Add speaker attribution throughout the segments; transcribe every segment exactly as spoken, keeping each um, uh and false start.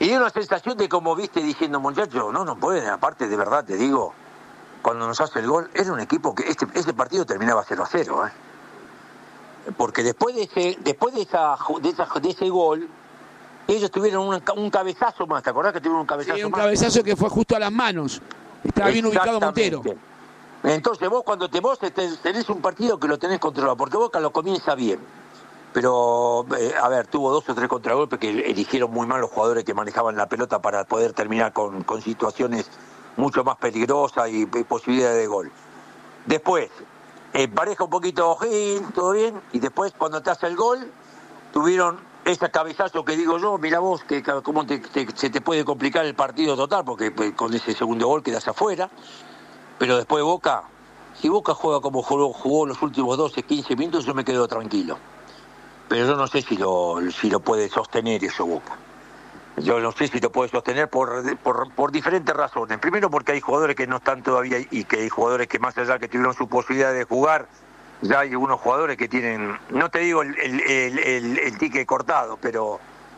Speaker 1: Y dio una sensación de como, viste, diciendo, muchachos, no, no pueden, aparte de verdad te digo, cuando nos hace el gol, era un equipo que este, este partido terminaba cero a cero, ¿eh? Porque después de ese, después de esa, de esa, de ese gol, ellos tuvieron un, un cabezazo más, ¿te acordás que tuvieron un cabezazo más?
Speaker 2: Sí, un cabezazo más? Que fue justo a las manos. Estaba bien ubicado Montero.
Speaker 1: Entonces vos cuando te vos tenés un partido que lo tenés controlado, porque Boca lo comienza bien. Pero, eh, a ver, tuvo dos o tres contragolpes que eligieron muy mal los jugadores que manejaban la pelota para poder terminar con, con situaciones mucho más peligrosas y, y posibilidades de gol. Después, eh, pareja un poquito O'Higgins, todo bien, y después cuando te hace el gol, tuvieron ese cabezazo que digo yo, mira vos, que cómo te, te, se te puede complicar el partido total, porque pues, con ese segundo gol quedas afuera, pero después Boca, si Boca juega como jugó, jugó los últimos doce, quince minutos, yo me quedo tranquilo. Pero yo no sé si lo, si lo puede sostener eso Boca. Yo no sé si lo puede sostener por, por, por diferentes razones. Primero porque hay jugadores que no están todavía y que hay jugadores que más allá que tuvieron su posibilidad de jugar, ya hay algunos jugadores que tienen, no te digo el, el, el, el, el ticket cortado, pero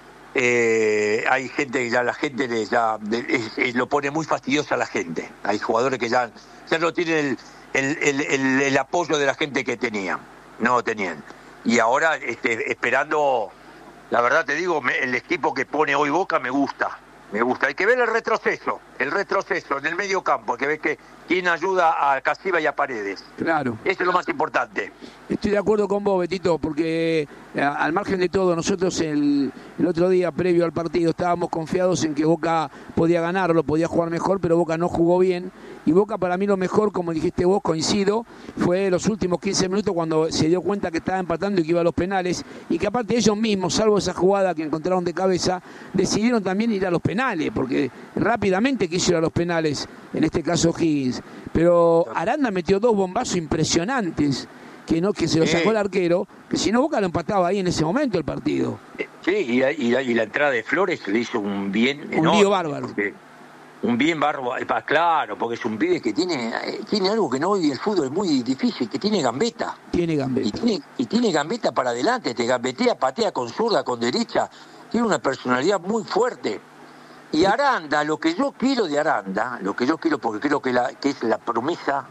Speaker 1: eh, hay gente que ya la gente le, ya es, es, lo pone muy fastidiosa a la gente. Hay jugadores que ya, ya no tienen el, el, el, el, el apoyo de la gente que tenían, no tenían. Y ahora este, esperando, la verdad te digo, me, el equipo que pone hoy Boca me gusta, me gusta. Hay que ver el retroceso, el retroceso en el medio campo, hay que ver que quién ayuda a Casiva y a Paredes.
Speaker 2: Claro.
Speaker 1: Eso es lo más importante.
Speaker 2: Estoy de acuerdo con vos, Betito, porque a, al margen de todo, nosotros el, el otro día, previo al partido, estábamos confiados en que Boca podía ganarlo, podía jugar mejor, pero Boca no jugó bien. Y Boca, para mí, lo mejor, como dijiste vos, coincido, fue los últimos quince minutos cuando se dio cuenta que estaba empatando y que iba a los penales, y que aparte ellos mismos, salvo esa jugada que encontraron de cabeza, decidieron también ir a los penales, porque rápidamente quiso ir a los penales, en este caso Higgins. Pero Aranda metió dos bombazos impresionantes, que no que se lo sacó el arquero, que si no Boca lo empataba ahí en ese momento el partido.
Speaker 1: Sí, y, y, la, y la entrada de Flores le hizo un bien
Speaker 2: un lío bárbaro.
Speaker 1: Un bien bárbaro, claro, porque es un pibe que tiene tiene algo que no hoy el fútbol es muy difícil, que tiene gambeta.
Speaker 2: Tiene gambeta.
Speaker 1: Y tiene, y tiene gambeta para adelante, te gambetea, patea con zurda, con derecha, tiene una personalidad muy fuerte. Y Aranda, lo que yo quiero de Aranda, lo que yo quiero, porque creo que, la, que es la promesa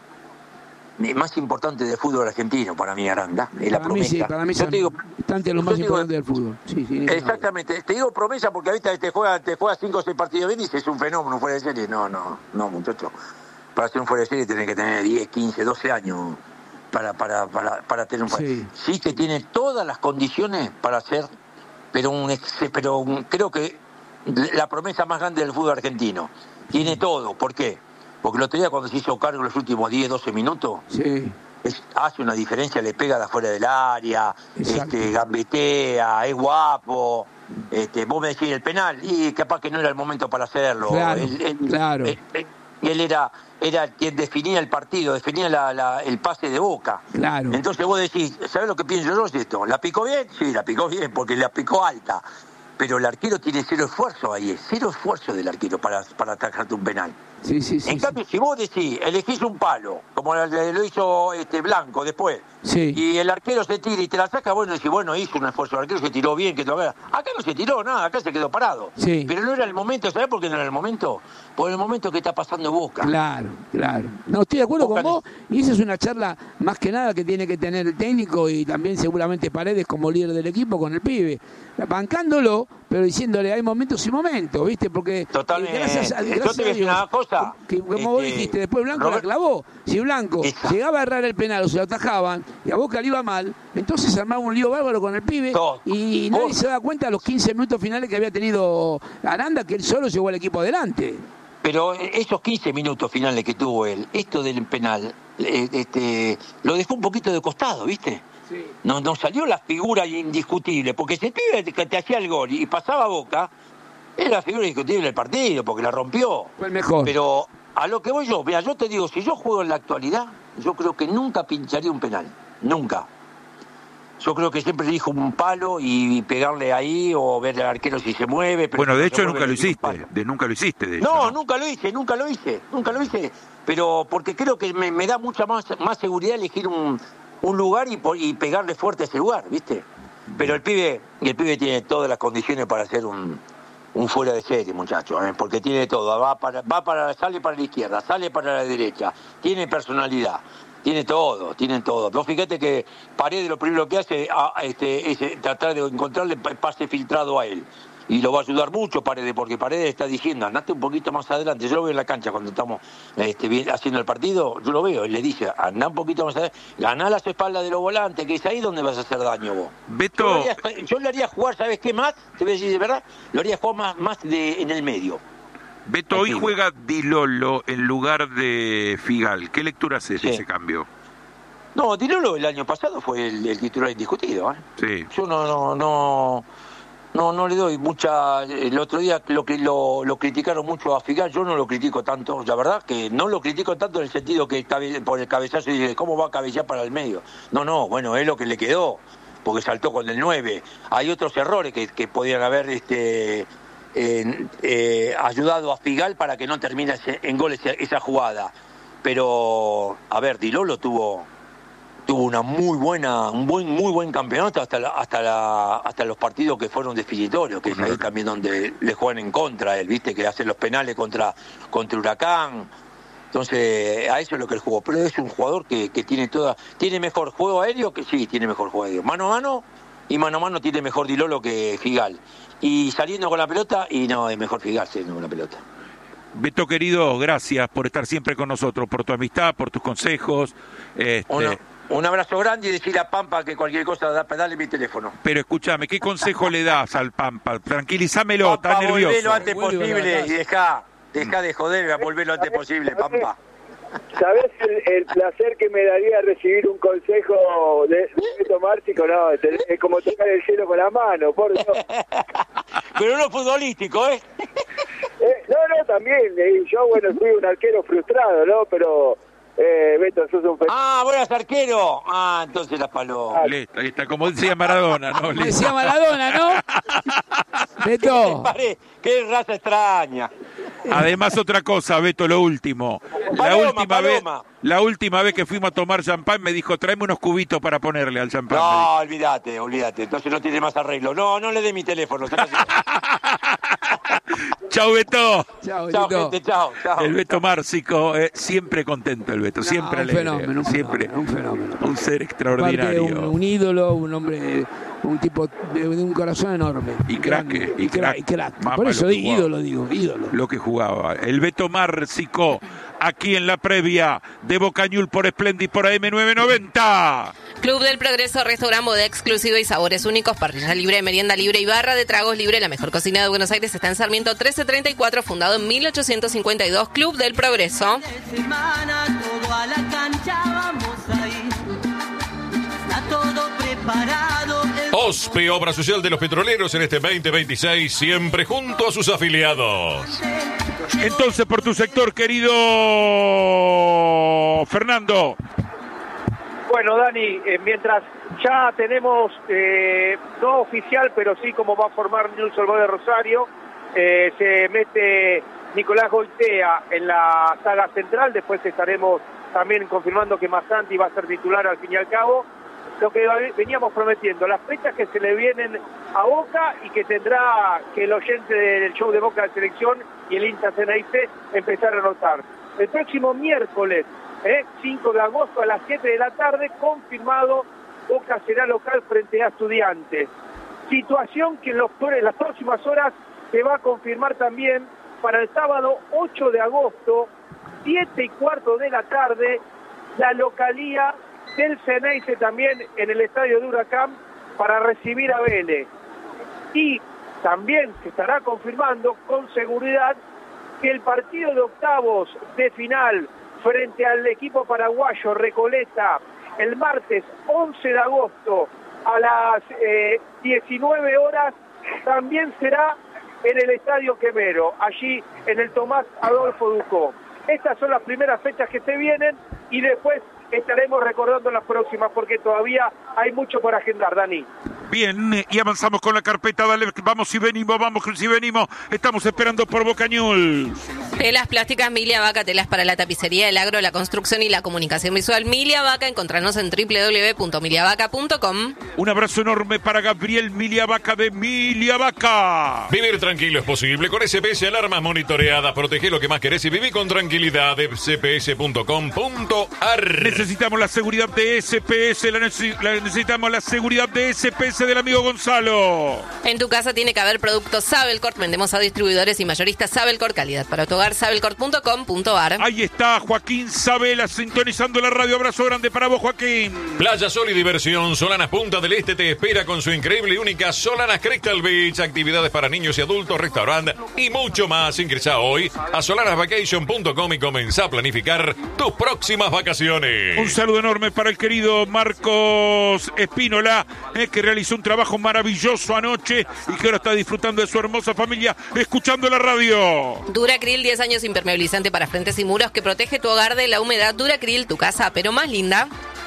Speaker 1: más importante del fútbol argentino, para mí Aranda, es la
Speaker 2: para
Speaker 1: promesa.
Speaker 2: Mí sí, para mí
Speaker 1: yo te digo,
Speaker 2: bastante lo más importante del fútbol. Sí, sí,
Speaker 1: exactamente, te digo promesa porque ahorita te juega te juega cinco o seis partidos bien y dices, es un fenómeno fuera de serie. No, no, no, muchacho. Para ser un fuera de serie tenés que tener diez, quince, doce años para, para, para, para tener un fuera. Sí. sí que tiene todas las condiciones para ser, pero un pero un, creo que la promesa más grande del fútbol argentino. Tiene todo, ¿por qué? Porque el otro día cuando se hizo cargo en los últimos diez, doce minutos,
Speaker 2: sí.
Speaker 1: es, hace una diferencia, le pega de afuera del área, este, gambetea, es guapo. Este, vos me decís el penal, y capaz que no era el momento para hacerlo.
Speaker 2: Claro,
Speaker 1: él, él,
Speaker 2: claro.
Speaker 1: Él, él, él era, era quien definía el partido, definía la, la, el pase de Boca.
Speaker 2: Claro.
Speaker 1: Entonces vos decís, ¿sabés lo que pienso yo de esto? ¿La picó bien? Sí, la picó bien, porque la picó alta. Pero el arquero tiene cero esfuerzo ahí, cero esfuerzo del arquero para, para atajarte un penal.
Speaker 2: Sí, sí, sí,
Speaker 1: en
Speaker 2: sí.
Speaker 1: cambio, si vos decís, elegís un palo, como lo hizo este Blanco después,
Speaker 2: sí.
Speaker 1: y el arquero se tira y te la saca, bueno, decís, bueno, hizo un esfuerzo, el arquero se tiró bien, que todavía... Acá no se tiró nada, acá se quedó parado.
Speaker 2: Sí.
Speaker 1: Pero no era el momento, ¿sabés por qué no era el momento? Por el momento que está pasando Boca.
Speaker 2: Claro, claro. No, estoy de acuerdo
Speaker 1: Boca
Speaker 2: con vos, y esa es una charla más que nada que tiene que tener el técnico y también seguramente Paredes como líder del equipo con el pibe, bancándolo, pero diciéndole hay momentos y momentos, ¿viste? Porque
Speaker 1: totalmente.
Speaker 2: Gracias a, gracias
Speaker 1: Yo te voy a decir una cosa.
Speaker 2: Que, como este, vos dijiste, después Blanco Robert, la clavó. Si Blanco esa. llegaba a errar el penal o se lo atajaban y a Boca le iba mal, entonces armaba un lío bárbaro con el pibe Todo. y nadie Vos. se da cuenta de los quince minutos finales que había tenido Aranda, que él solo llevó al equipo adelante.
Speaker 1: Pero esos quince minutos finales que tuvo él, esto del penal, este, lo dejó un poquito de costado, ¿viste?
Speaker 2: Sí.
Speaker 1: No, no salió la figura indiscutible, porque si el pibe que te hacía el gol y pasaba a Boca, era la figura indiscutible del partido, porque la rompió.
Speaker 2: Fue el mejor.
Speaker 1: Pero a lo que voy yo, mira, yo te digo, si yo juego en la actualidad, yo creo que nunca pincharía un penal, nunca. Yo creo que siempre elijo un palo y pegarle ahí o ver al arquero si se mueve. Pero
Speaker 3: bueno, de hecho
Speaker 1: mueve,
Speaker 3: nunca lo hiciste, de nunca lo hiciste. De hecho,
Speaker 1: no,
Speaker 3: ¿no?
Speaker 1: nunca lo hice, nunca lo hice, nunca lo hice. Pero porque creo que me, me da mucha más, más seguridad elegir un, un lugar y, y pegarle fuerte a ese lugar, ¿viste? Pero el pibe, el pibe tiene todas las condiciones para ser un, un fuera de serie, muchacho, ¿eh? Porque tiene todo, va para, va para, sale para la izquierda, sale para la derecha, tiene personalidad, tiene todo, tiene todo. Vos fíjate que Paredes lo primero que hace a, este, es tratar de encontrarle pase filtrado a él. Y lo va a ayudar mucho Paredes, porque Paredes está diciendo, andate un poquito más adelante. Yo lo veo en la cancha cuando estamos este, bien, haciendo el partido, yo lo veo, y le dice, anda un poquito más adelante, ganá las espaldas de los volantes, que es ahí donde vas a hacer daño vos.
Speaker 3: Beto...
Speaker 1: Yo, le haría, yo le haría jugar, ¿sabes qué más? Te voy a decir de verdad, lo haría jugar más, más de, en el medio.
Speaker 3: Beto, hoy juega Di Lolo en lugar de Figal. ¿Qué lectura haces de sí. ese cambio?
Speaker 1: No, Di Lolo el año pasado fue el, el titular indiscutido, ¿eh?
Speaker 3: Sí.
Speaker 1: Yo no, no, no... No, no le doy mucha... El otro día lo que lo, lo criticaron mucho a Figal, yo no lo critico tanto, la verdad que no lo critico tanto en el sentido que por el cabezazo y dice, ¿cómo va a cabecear para el medio? No, no, bueno, es lo que le quedó, porque saltó con el nueve. Hay otros errores que, que podían haber este, eh, eh, ayudado a Figal para que no termine en goles esa, esa jugada. Pero, a ver, Di Lolo tuvo... tuvo una muy buena, un buen, muy buen campeonato hasta la, hasta la, hasta los partidos que fueron definitorios, que es ahí también donde le juegan en contra a él, viste, que hace los penales contra, contra Huracán. Entonces, a eso es lo que él jugó. Pero es un jugador que, que tiene toda, tiene mejor juego aéreo, que sí, tiene mejor juego aéreo. Mano a mano, y mano a mano tiene mejor Di Lolo que Figal. Y saliendo con la pelota, y no, es mejor Figal saliendo con la pelota.
Speaker 3: Beto querido, gracias por estar siempre con nosotros, por tu amistad, por tus consejos. Este...
Speaker 1: Uno. Un abrazo grande y decirle a Pampa que cualquier cosa, dale mi teléfono.
Speaker 3: Pero escúchame, ¿qué consejo le das al Pampa? Tranquilizámelo,
Speaker 1: Pampa,
Speaker 3: está nervioso.
Speaker 1: Volvé lo antes posible y dejá, dejá de joder, volvé lo antes posible, Pampa.
Speaker 4: ¿Sabés el, el placer que me daría recibir un consejo de, de Beto Márcico? No, es como tocar el cielo con la mano, por Dios.
Speaker 1: Pero no futbolístico, ¿eh?
Speaker 4: eh no, no, también. Eh, yo, bueno, fui un arquero frustrado, ¿no? Pero... Eh, Beto, sos un...
Speaker 1: Ah, vos eras arquero. Ah, entonces la paló.
Speaker 3: Ah, listo, ahí está, como decía Maradona, ¿no?
Speaker 2: Listo. Decía Maradona, ¿no? Beto.
Speaker 1: Qué raza extraña.
Speaker 3: Además, otra cosa, Beto, lo último. La
Speaker 1: paloma,
Speaker 3: última
Speaker 1: paloma.
Speaker 3: vez, la última vez que fuimos a tomar champán me dijo, tráeme unos cubitos para ponerle al champán.
Speaker 1: No, olvídate, olvídate. Entonces no tiene más arreglo. No, no le dé mi teléfono.
Speaker 3: Chau, Beto.
Speaker 2: Chau,
Speaker 1: chau, gente, chau, chau.
Speaker 3: El Beto Márcico, eh, siempre contento el Beto, no, siempre
Speaker 2: un
Speaker 3: alegre.
Speaker 2: Fenómeno, un
Speaker 3: siempre
Speaker 2: fenómeno, un fenómeno.
Speaker 3: Un ser extraordinario.
Speaker 2: Un, un ídolo, un hombre, un tipo de, de un corazón enorme.
Speaker 3: Y crack, y, y crack.
Speaker 2: Y crack. Por eso ídolo digo, ídolo.
Speaker 3: Lo que jugaba. El Beto Márcico, aquí en la previa de Boca Ñul por Splendid por A M novecientos noventa.
Speaker 5: Club del Progreso, restaurante, bodega exclusiva y sabores únicos, parrilla libre, merienda libre y barra de tragos libre. La mejor cocina de Buenos Aires está en Sarmiento trece treinta y cuatro, fundado en mil ochocientos cincuenta y dos. Club del Progreso.
Speaker 6: OSPE, Obra Social de los Petroleros, en este veinte veintiséis, siempre junto a sus afiliados.
Speaker 3: Entonces, por tu sector, querido Fernando.
Speaker 7: Bueno, Dani, eh, mientras ya tenemos, eh, no oficial, pero sí como va a formar Newell's Old Boys de Rosario, eh, se mete Nicolás Goitea en la saga central, después estaremos también confirmando que Massanti va a ser titular al fin y al cabo. Lo que veníamos prometiendo, las fechas que se le vienen a Boca y que tendrá que el oyente del show de Boca de Selección y el hincha Ceneice empezar a notar. El próximo miércoles, eh, cinco de agosto a las siete de la tarde, confirmado, Boca será local frente a Estudiantes. Situación que en, los, en las próximas horas se va a confirmar también para el sábado ocho de agosto, siete y cuarto de la tarde, la localía del Ceneice también en el estadio de Huracán para recibir a Vélez. Y también se estará confirmando con seguridad que el partido de octavos de final frente al equipo paraguayo Recoleta el martes once de agosto a las eh, diecinueve horas también será en el Estadio Quemero, allí en el Tomás Adolfo Ducó. Estas son las primeras fechas que se vienen y después estaremos recordando las próximas porque todavía hay mucho por agendar, Dani.
Speaker 3: Bien, y avanzamos con la carpeta. Dale, vamos y venimos, vamos y venimos. Estamos esperando por Boca News.
Speaker 5: Telas plásticas Milia Vaca, telas para la tapicería, el agro, la construcción y la comunicación visual. Milia Vaca, encontrarnos en doble u doble u doble u punto milia vaca punto com.
Speaker 3: Un abrazo enorme para Gabriel Milia Vaca de Milia Vaca.
Speaker 6: Vivir tranquilo es posible con S P S alarmas monitoreadas. Protege lo que más querés y viví con tranquilidad. S P S punto com punto a r.
Speaker 3: Necesitamos la seguridad de S P S, la, nece- la necesitamos la seguridad de S P S del amigo Gonzalo.
Speaker 5: En tu casa tiene que haber productos Sabelcort. Vendemos a distribuidores y mayoristas Sabelcort, calidad para tu hogar, sabelcort punto com punto a r.
Speaker 3: Ahí está Joaquín Sabela sintonizando la radio. Abrazo grande para vos, Joaquín.
Speaker 6: Playa, sol y diversión. Solanas Punta del Este te espera con su increíble y única Solanas Crystal Beach. Actividades para niños y adultos, restaurante y mucho más. Ingresa hoy a solanas vacation punto com y comenzá a planificar tus próximas vacaciones.
Speaker 3: Un saludo enorme para el querido Marcos Espínola, eh, que realizó un trabajo maravilloso anoche y que ahora está disfrutando de su hermosa familia escuchando la radio.
Speaker 5: Duracril, diez años impermeabilizante para frentes y muros que protege tu hogar de la humedad. Duracril, tu casa, pero más linda.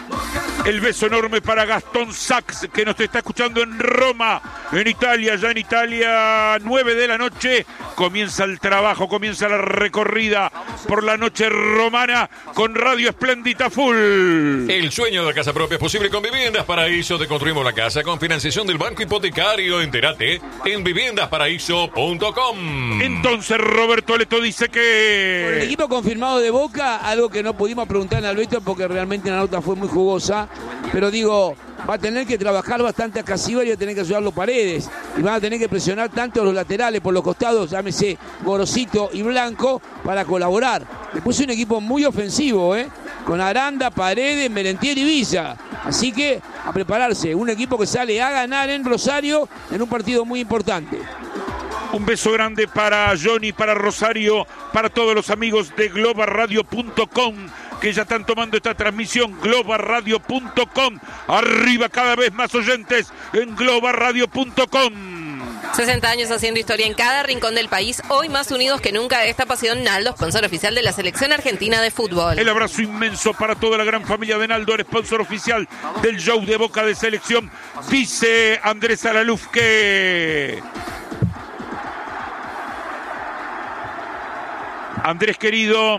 Speaker 3: El beso enorme para Gastón Sachs, que nos está escuchando en Roma, en Italia. Ya en Italia, nueve de la noche, comienza el trabajo, comienza la recorrida por la noche romana con Radio Espléndida Full.
Speaker 6: El sueño de la casa propia es posible con Viviendas Paraíso. Te construimos la casa con financiación del Banco Hipotecario. Entérate en viviendas paraíso punto com.
Speaker 3: Entonces Roberto Leto dice
Speaker 2: Por el
Speaker 3: que...
Speaker 2: equipo confirmado de Boca, algo que no pudimos preguntar en Alberto porque realmente la nota fue muy jugosa, pero digo, va a tener que trabajar bastante a Casíbar y va a tener que ayudarlo Paredes, y van a tener que presionar tanto a los laterales por los costados, llámese Gorosito y Blanco, para colaborar. Después es un equipo muy ofensivo, ¿eh? Con Aranda, Paredes, Merentiel y Villa. Así que a prepararse, un equipo que sale a ganar en Rosario en un partido muy importante.
Speaker 3: Un beso grande para Johnny, para Rosario, para todos los amigos de global radio punto com que ya están tomando esta transmisión. global radio punto com. Arriba cada vez más oyentes en global radio punto com.
Speaker 5: sesenta años haciendo historia en cada rincón del país. Hoy más unidos que nunca. Esta pasión, Naldo, sponsor oficial de la Selección Argentina de Fútbol.
Speaker 3: El abrazo inmenso para toda la gran familia de Naldo, el sponsor oficial del show de Boca de Selección. Dice Andrés Alaluf que... Andrés querido...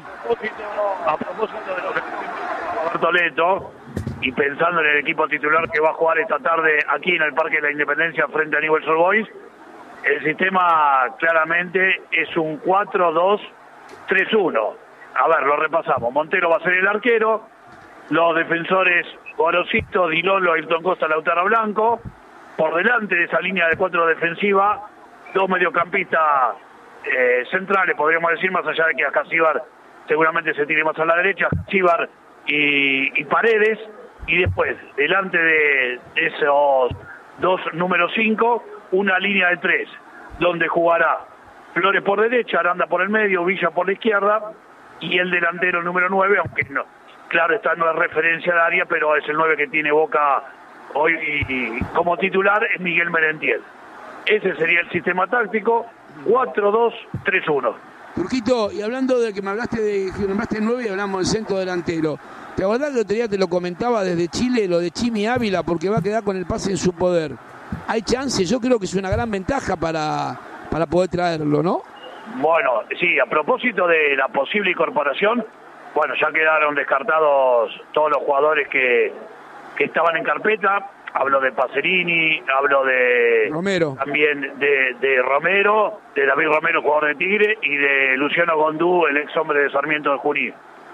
Speaker 8: A propósito de lo que decimos Roberto Leto y pensando en el equipo titular que va a jugar esta tarde aquí en el Parque de la Independencia frente a Newell's Old Boys, el sistema claramente es un cuatro dos tres uno. A ver, lo repasamos. Montero va a ser el arquero, los defensores Gorosito, Di Lolo, Ayrton Costa, Lautaro Blanco. Por delante de esa línea de cuatro defensiva, dos mediocampistas eh, centrales, podríamos decir, más allá de que a Casíbar seguramente se tire más a la derecha, Chivar y, y Paredes, y después, delante de esos dos números cinco, una línea de tres, donde jugará Flores por derecha, Aranda por el medio, Villa por la izquierda, y el delantero número nueve, aunque no, claro, está en la referencia de área, pero es el nueve que tiene Boca hoy y, y como titular, es Miguel Merentiel. Ese sería el sistema táctico, cuatro dos tres uno.
Speaker 2: Turquito, y hablando de que me hablaste de que nombraste nueve y hablamos del centro delantero, ¿te acordás que el otro día te lo comentaba desde Chile, lo de Chimi Ávila, porque va a quedar con el pase en su poder? Hay chance, yo creo que es una gran ventaja para, para poder traerlo, ¿no?
Speaker 8: Bueno, sí, a propósito de la posible incorporación, bueno, ya quedaron descartados todos los jugadores que, que estaban en carpeta. Hablo de Pacerini, hablo de
Speaker 2: Romero.
Speaker 8: También de, de Romero, de David Romero, jugador de Tigre, y de Luciano Gondú, el ex hombre de Sarmiento de Junín.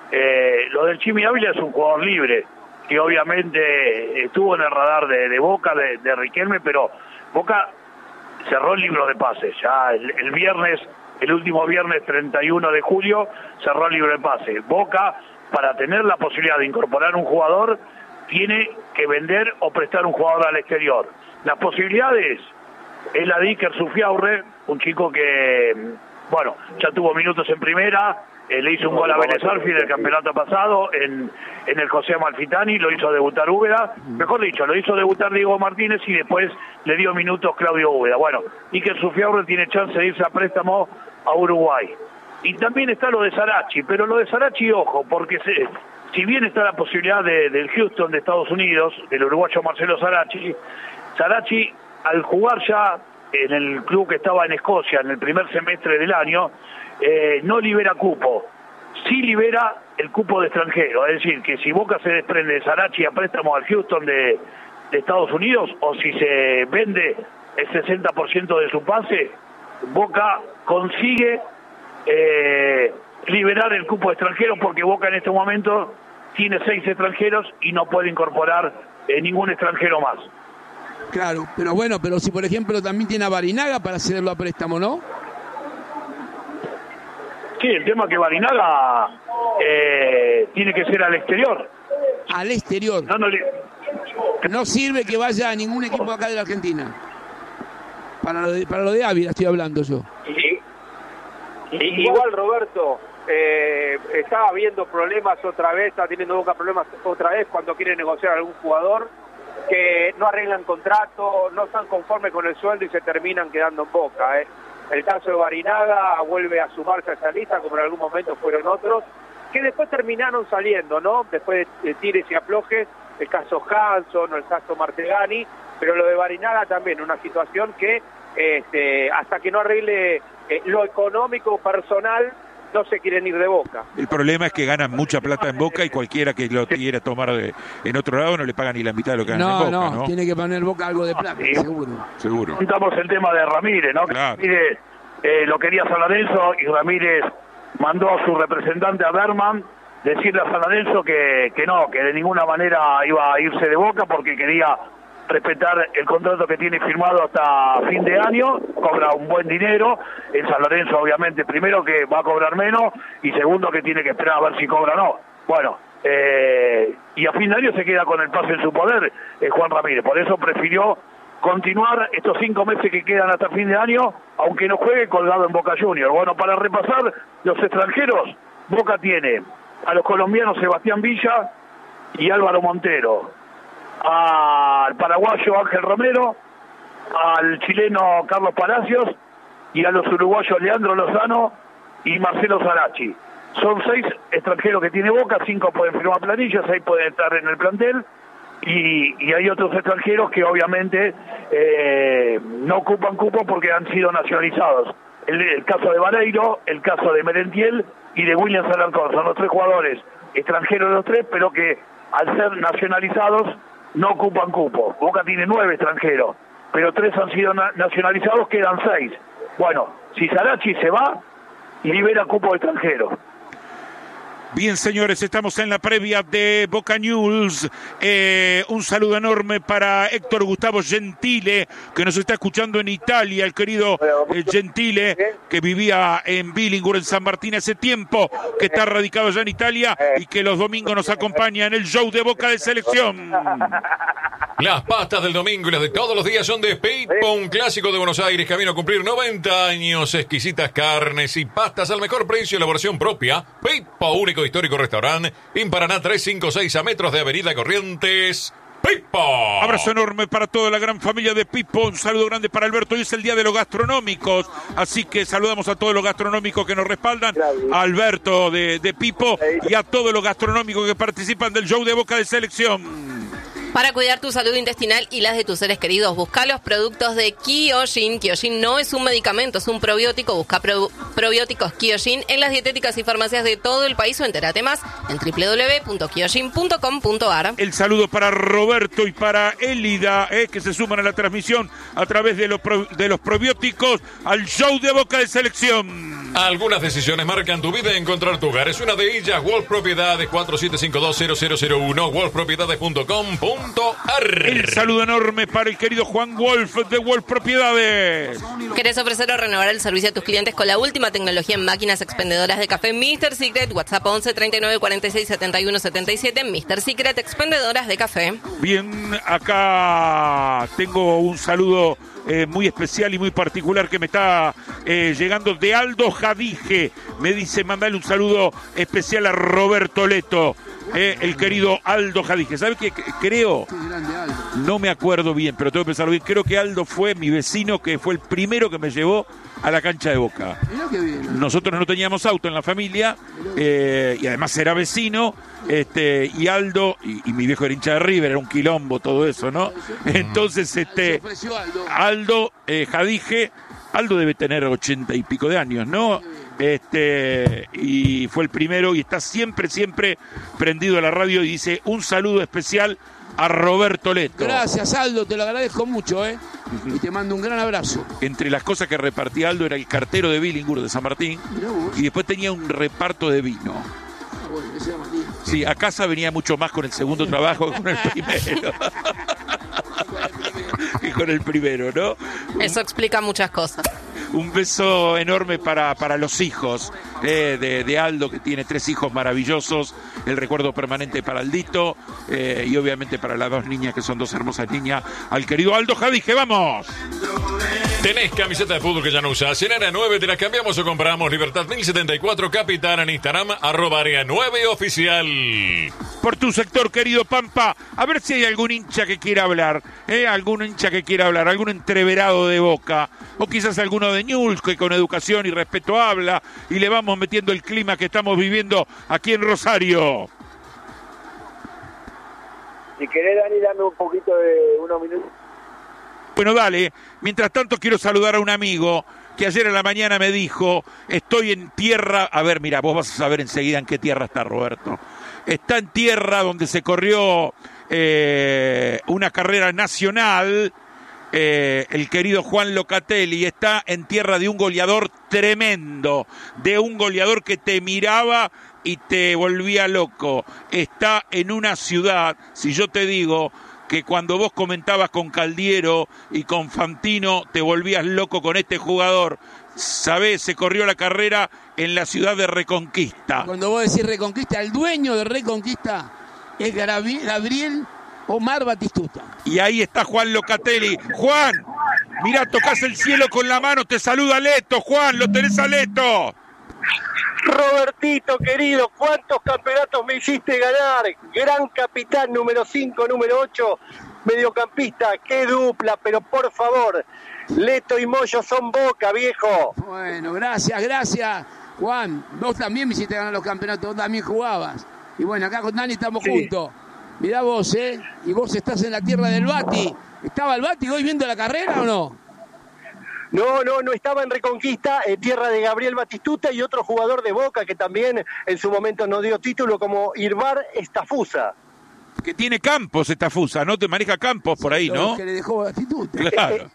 Speaker 8: Eh, lo del Chimi Ávila es un jugador libre, que obviamente estuvo en el radar de, de Boca, de, de Riquelme, pero Boca cerró el libro de pases. Ya el, el viernes, el último viernes treinta y uno de julio, cerró el libro de pases. Boca, para tener la posibilidad de incorporar un jugador, tiene que vender o prestar un jugador al exterior. Las posibilidades es la de Iker Sufiaurre, un chico que, bueno, ya tuvo minutos en primera, eh, le hizo un gol a Vélez Arfield del campeonato pasado en, en el José Amalfitani, lo hizo debutar Úbeda, mejor dicho, lo hizo debutar Diego Martínez y después le dio minutos Claudio Úbeda. Bueno, Iker Sufiaurre tiene chance de irse a préstamo a Uruguay. Y también está lo de Sarachi, pero lo de Sarachi, ojo, porque se... Si bien está la posibilidad de, del Houston de Estados Unidos, del uruguayo Marcelo Sarachi, Sarachi, al jugar ya en el club que estaba en Escocia en el primer semestre del año, eh, no libera cupo, sí libera el cupo de extranjero, es decir, que si Boca se desprende de Sarachi a préstamo al Houston de, de Estados Unidos, o si se vende el sesenta por ciento de su pase, Boca consigue eh, liberar el cupo de extranjeros, porque Boca en este momento tiene seis extranjeros y no puede incorporar eh, ningún extranjero más.
Speaker 2: Claro, pero bueno, pero si por ejemplo también tiene a Barinaga para cederlo a préstamo, ¿no?
Speaker 8: Sí, el tema es que Barinaga eh, tiene que ser al exterior.
Speaker 2: Al exterior.
Speaker 8: No, no, le...
Speaker 2: no sirve que vaya a ningún equipo acá de la Argentina. Para lo de, para lo de Ávila estoy hablando yo.
Speaker 7: Y, y, igual Roberto, eh, estaba viendo problemas otra vez, está teniendo Boca problemas otra vez cuando quiere negociar a algún jugador, que no arreglan contrato, no están conformes con el sueldo y se terminan quedando en Boca, ¿eh? El caso de Barinaga vuelve a sumarse a esa lista, como en algún momento fueron otros, que después terminaron saliendo, ¿no? Después de tires y aflojes, el caso Hanson o el caso Martegani, pero lo de Barinaga también, una situación que este, hasta que no arregle eh, lo económico personal, no se quieren ir de Boca.
Speaker 3: El problema es que ganan mucha plata en Boca y cualquiera que lo quiera tomar de, en otro lado no le paga ni la mitad de lo que ganan
Speaker 2: no,
Speaker 3: en Boca,
Speaker 2: no,
Speaker 3: ¿no?
Speaker 2: Tiene que poner Boca algo de plata,
Speaker 8: sí.
Speaker 2: seguro.
Speaker 3: Seguro.
Speaker 8: Contamos el tema de Ramírez, ¿no?
Speaker 3: Claro.
Speaker 8: Ramírez eh, lo quería San Lorenzo y Ramírez mandó a su representante a Berman decirle a San Lorenzo que, que no, que de ninguna manera iba a irse de Boca porque quería respetar el contrato que tiene firmado hasta fin de año, cobra un buen dinero, en San Lorenzo obviamente primero que va a cobrar menos y segundo que tiene que esperar a ver si cobra o no. Bueno, eh, y a fin de año se queda con el pase en su poder eh, Juan Ramírez, por eso prefirió continuar estos cinco meses que quedan hasta fin de año, aunque no juegue colgado en Boca Juniors. Bueno, para repasar los extranjeros, Boca tiene a los colombianos Sebastián Villa y Álvaro Montero, al paraguayo Ángel Romero, al chileno Carlos Palacios y a los uruguayos Leandro Lozano y Marcelo Sarachi. Son seis extranjeros que tiene Boca, cinco pueden firmar planillas, seis pueden estar en el plantel y, y hay otros extranjeros que obviamente eh, no ocupan cupo porque han sido nacionalizados. El, el caso de Vareiro, el caso de Merentiel y de William Alarcón, son los tres jugadores extranjeros los tres, pero que al ser nacionalizados no ocupan cupo. Boca tiene nueve extranjeros, pero tres han sido na- nacionalizados, quedan seis. Bueno, si Sarachi se va, libera cupo extranjero.
Speaker 3: Bien, señores, estamos en la previa de Boca News. Eh, un saludo enorme para Héctor Gustavo Gentile, que nos está escuchando en Italia, el querido eh, Gentile, que vivía en Billinghurst, en San Martín hace tiempo, que está radicado allá en Italia y que los domingos nos acompaña en el show de Boca de Selección.
Speaker 6: Las pastas del domingo y las de todos los días son de Pipo, un clásico de Buenos Aires, camino a cumplir noventa años, exquisitas carnes y pastas al mejor precio, elaboración propia. Pipo, único histórico restaurante, en Paraná trescientos cincuenta y seis, a metros de Avenida Corrientes. Pipo.
Speaker 3: Abrazo enorme para toda la gran familia de Pipo, un saludo grande para Alberto. Hoy es el día de los gastronómicos, así que saludamos a todos los gastronómicos que nos respaldan, a Alberto de, de Pipo y a todos los gastronómicos que participan del show de Boca de Selección.
Speaker 5: Para cuidar tu salud intestinal y las de tus seres queridos, busca los productos de Kyojin. Kyojin no es un medicamento, es un probiótico. Busca pro- probióticos Kyojin en las dietéticas y farmacias de todo el país o entérate más en doble u doble u doble u punto kyojin punto com punto a r.
Speaker 3: El saludo para Roberto y para Élida, eh, que se suman a la transmisión a través de los, pro- de los probióticos al show de Boca de Selección.
Speaker 6: Algunas decisiones marcan tu vida y encontrar tu hogar. Es una de ellas, Wolf Propiedades, cuatro siete cinco dos cero cero cero uno, wolf propiedades punto com punto a r.
Speaker 3: El saludo enorme para el querido Juan Wolf de Wolf Propiedades.
Speaker 5: ¿Querés ofrecer o renovar el servicio a tus clientes con la última tecnología en máquinas expendedoras de café míster Secret? WhatsApp once treinta y nueve cuarenta y seis setenta y uno setenta y siete. míster Secret, expendedoras de café.
Speaker 3: Bien, acá tengo un saludo eh, muy especial y muy particular que me está eh, llegando de Aldo Jadije. Me dice, mandale un saludo especial a Roberto Leto. eh, el querido Aldo Jadije. ¿Sabes qué? Creo, no me acuerdo bien, pero tengo que pensarlo bien, creo que Aldo fue mi vecino, que fue el primero que me llevó a la cancha de Boca. Nosotros no teníamos auto en la familia, eh, y además era vecino, este, y Aldo, y, y mi viejo era hincha de River, era un quilombo todo eso, ¿no? Entonces, este, Aldo eh, Jadije, Aldo debe tener ochenta y pico de años, ¿no? Este, y fue el primero y está siempre, siempre prendido a la radio y dice un saludo especial a Roberto Leto.
Speaker 2: Gracias, Aldo, te lo agradezco mucho, ¿eh? Uh-huh. Y te mando un gran abrazo.
Speaker 3: Entre las cosas que repartía Aldo era el cartero de Billingur de San Martín y después tenía un reparto de vino. Ah, bueno, ese era Martín. Sí, a casa venía mucho más con el segundo trabajo que con el primero. que con el primero, ¿no?
Speaker 5: Eso explica muchas cosas.
Speaker 3: Un beso enorme para, para los hijos eh, de, de Aldo, que tiene tres hijos maravillosos. El recuerdo permanente para Aldito eh, y obviamente para las dos niñas, que son dos hermosas niñas. Al querido Aldo Jadije, ¡vamos!
Speaker 6: ¿Tenés camiseta de fútbol que ya no usás? En Área nueve te las cambiamos o compramos. Libertad mil setenta y cuatro, Capitán, en Instagram, arroba Área nueve Oficial.
Speaker 3: Por tu sector, querido Pampa, a ver si hay algún hincha que quiera hablar, ¿eh? Algún hincha que quiera hablar, algún entreverado de Boca, o quizás alguno de Newell's que con educación y respeto habla, y le vamos metiendo el clima que estamos viviendo aquí en Rosario.
Speaker 4: Si querés, Dani, dame un poquito de unos minutos.
Speaker 3: Bueno, dale. Mientras tanto, quiero saludar a un amigo que ayer en la mañana me dijo, estoy en tierra, a ver, mira, vos vas a saber enseguida en qué tierra está Roberto. Está en tierra donde se corrió eh, una carrera nacional, eh, el querido Juan Locatelli, está en tierra de un goleador tremendo, de un goleador que te miraba y te volvía loco. Está en una ciudad, si yo te digo que cuando vos comentabas con Caldiero y con Fantino te volvías loco con este jugador, sabés, se corrió la carrera en la ciudad de Reconquista.
Speaker 2: Cuando vos decís Reconquista, el dueño de Reconquista es Gabriel Omar Batistuta.
Speaker 3: Y ahí está Juan Locatelli. Juan, mirá, tocás el cielo con la mano, te saluda Leto. Juan, lo tenés a Leto.
Speaker 9: Robertito, querido, ¿cuántos campeonatos me hiciste ganar? Gran capitán, número cinco, número ocho, mediocampista, qué dupla, pero por favor, Leto y Moyo son Boca, viejo.
Speaker 2: Bueno, gracias, gracias, Juan. Vos también me hiciste ganar los campeonatos, vos también jugabas. Y bueno, acá con Dani estamos sí. juntos. Mirá vos, ¿eh? Y vos estás en la tierra del Bati. ¿Estaba el Bati hoy viendo la carrera o no?
Speaker 9: No, no, no estaba en Reconquista, eh, tierra de Gabriel Batistuta y otro jugador de Boca que también en su momento nos dio título, como Irvar Estafusa.
Speaker 3: Que tiene campos Estafusa, ¿no? Te maneja campos por ahí, ¿no?
Speaker 2: Que le dejó Batistuta.
Speaker 3: Claro.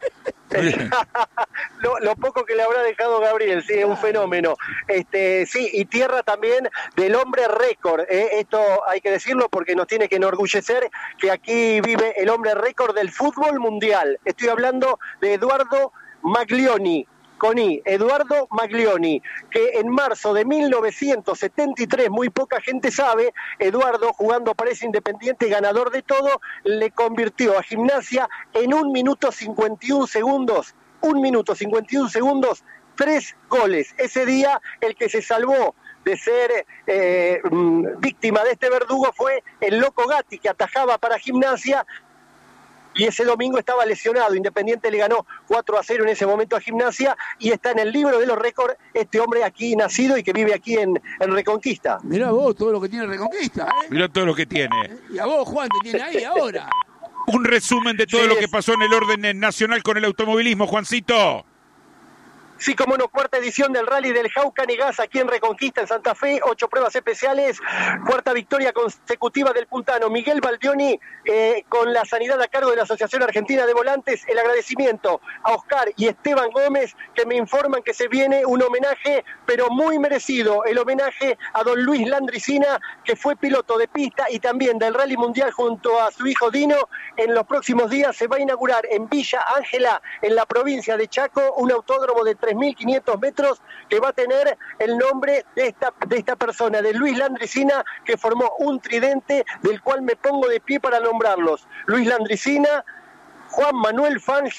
Speaker 9: lo, lo poco que le habrá dejado Gabriel, sí, es un fenómeno. Este, sí, y tierra también del hombre récord. Eh, esto hay que decirlo porque nos tiene que enorgullecer que aquí vive el hombre récord del fútbol mundial. Estoy hablando de Eduardo Maglioni, con I, Eduardo Maglioni, que en marzo de mil novecientos setenta y tres, muy poca gente sabe, Eduardo, jugando para ese Independiente, ganador de todo, le convirtió a Gimnasia en un minuto cincuenta y un segundos, un minuto cincuenta y un segundos, tres goles. Ese día el que se salvó de ser eh, víctima de este verdugo fue el Loco Gatti, que atajaba para Gimnasia. Y ese domingo estaba lesionado. Independiente le ganó cuatro a cero en ese momento a Gimnasia y está en el libro de los récords este hombre aquí nacido y que vive aquí en, en Reconquista.
Speaker 2: Mirá vos todo lo que tiene Reconquista, ¿eh?
Speaker 3: Mirá todo lo que tiene.
Speaker 2: Y a vos, Juan, te tiene ahí ahora.
Speaker 3: Un resumen de todo sí, lo que pasó en el orden nacional con el automovilismo, Juancito.
Speaker 9: Sí, como no, cuarta edición del Rally del Jaucan y Gas aquí en Reconquista, en Santa Fe, ocho pruebas especiales, cuarta victoria consecutiva del puntano Miguel Baldioni, eh, con la sanidad a cargo de la Asociación Argentina de Volantes. El agradecimiento a Oscar y Esteban Gómez, que me informan que se viene un homenaje, pero muy merecido, el homenaje a don Luis Landricina, que fue piloto de pista y también del Rally Mundial junto a su hijo Dino. En los próximos días se va a inaugurar en Villa Ángela, en la provincia de Chaco, un autódromo de tres mil quinientos metros que va a tener el nombre de esta, de esta persona, de Luis Landricina, que formó un tridente del cual me pongo de pie para nombrarlos: Luis Landricina, Juan Manuel Fangio y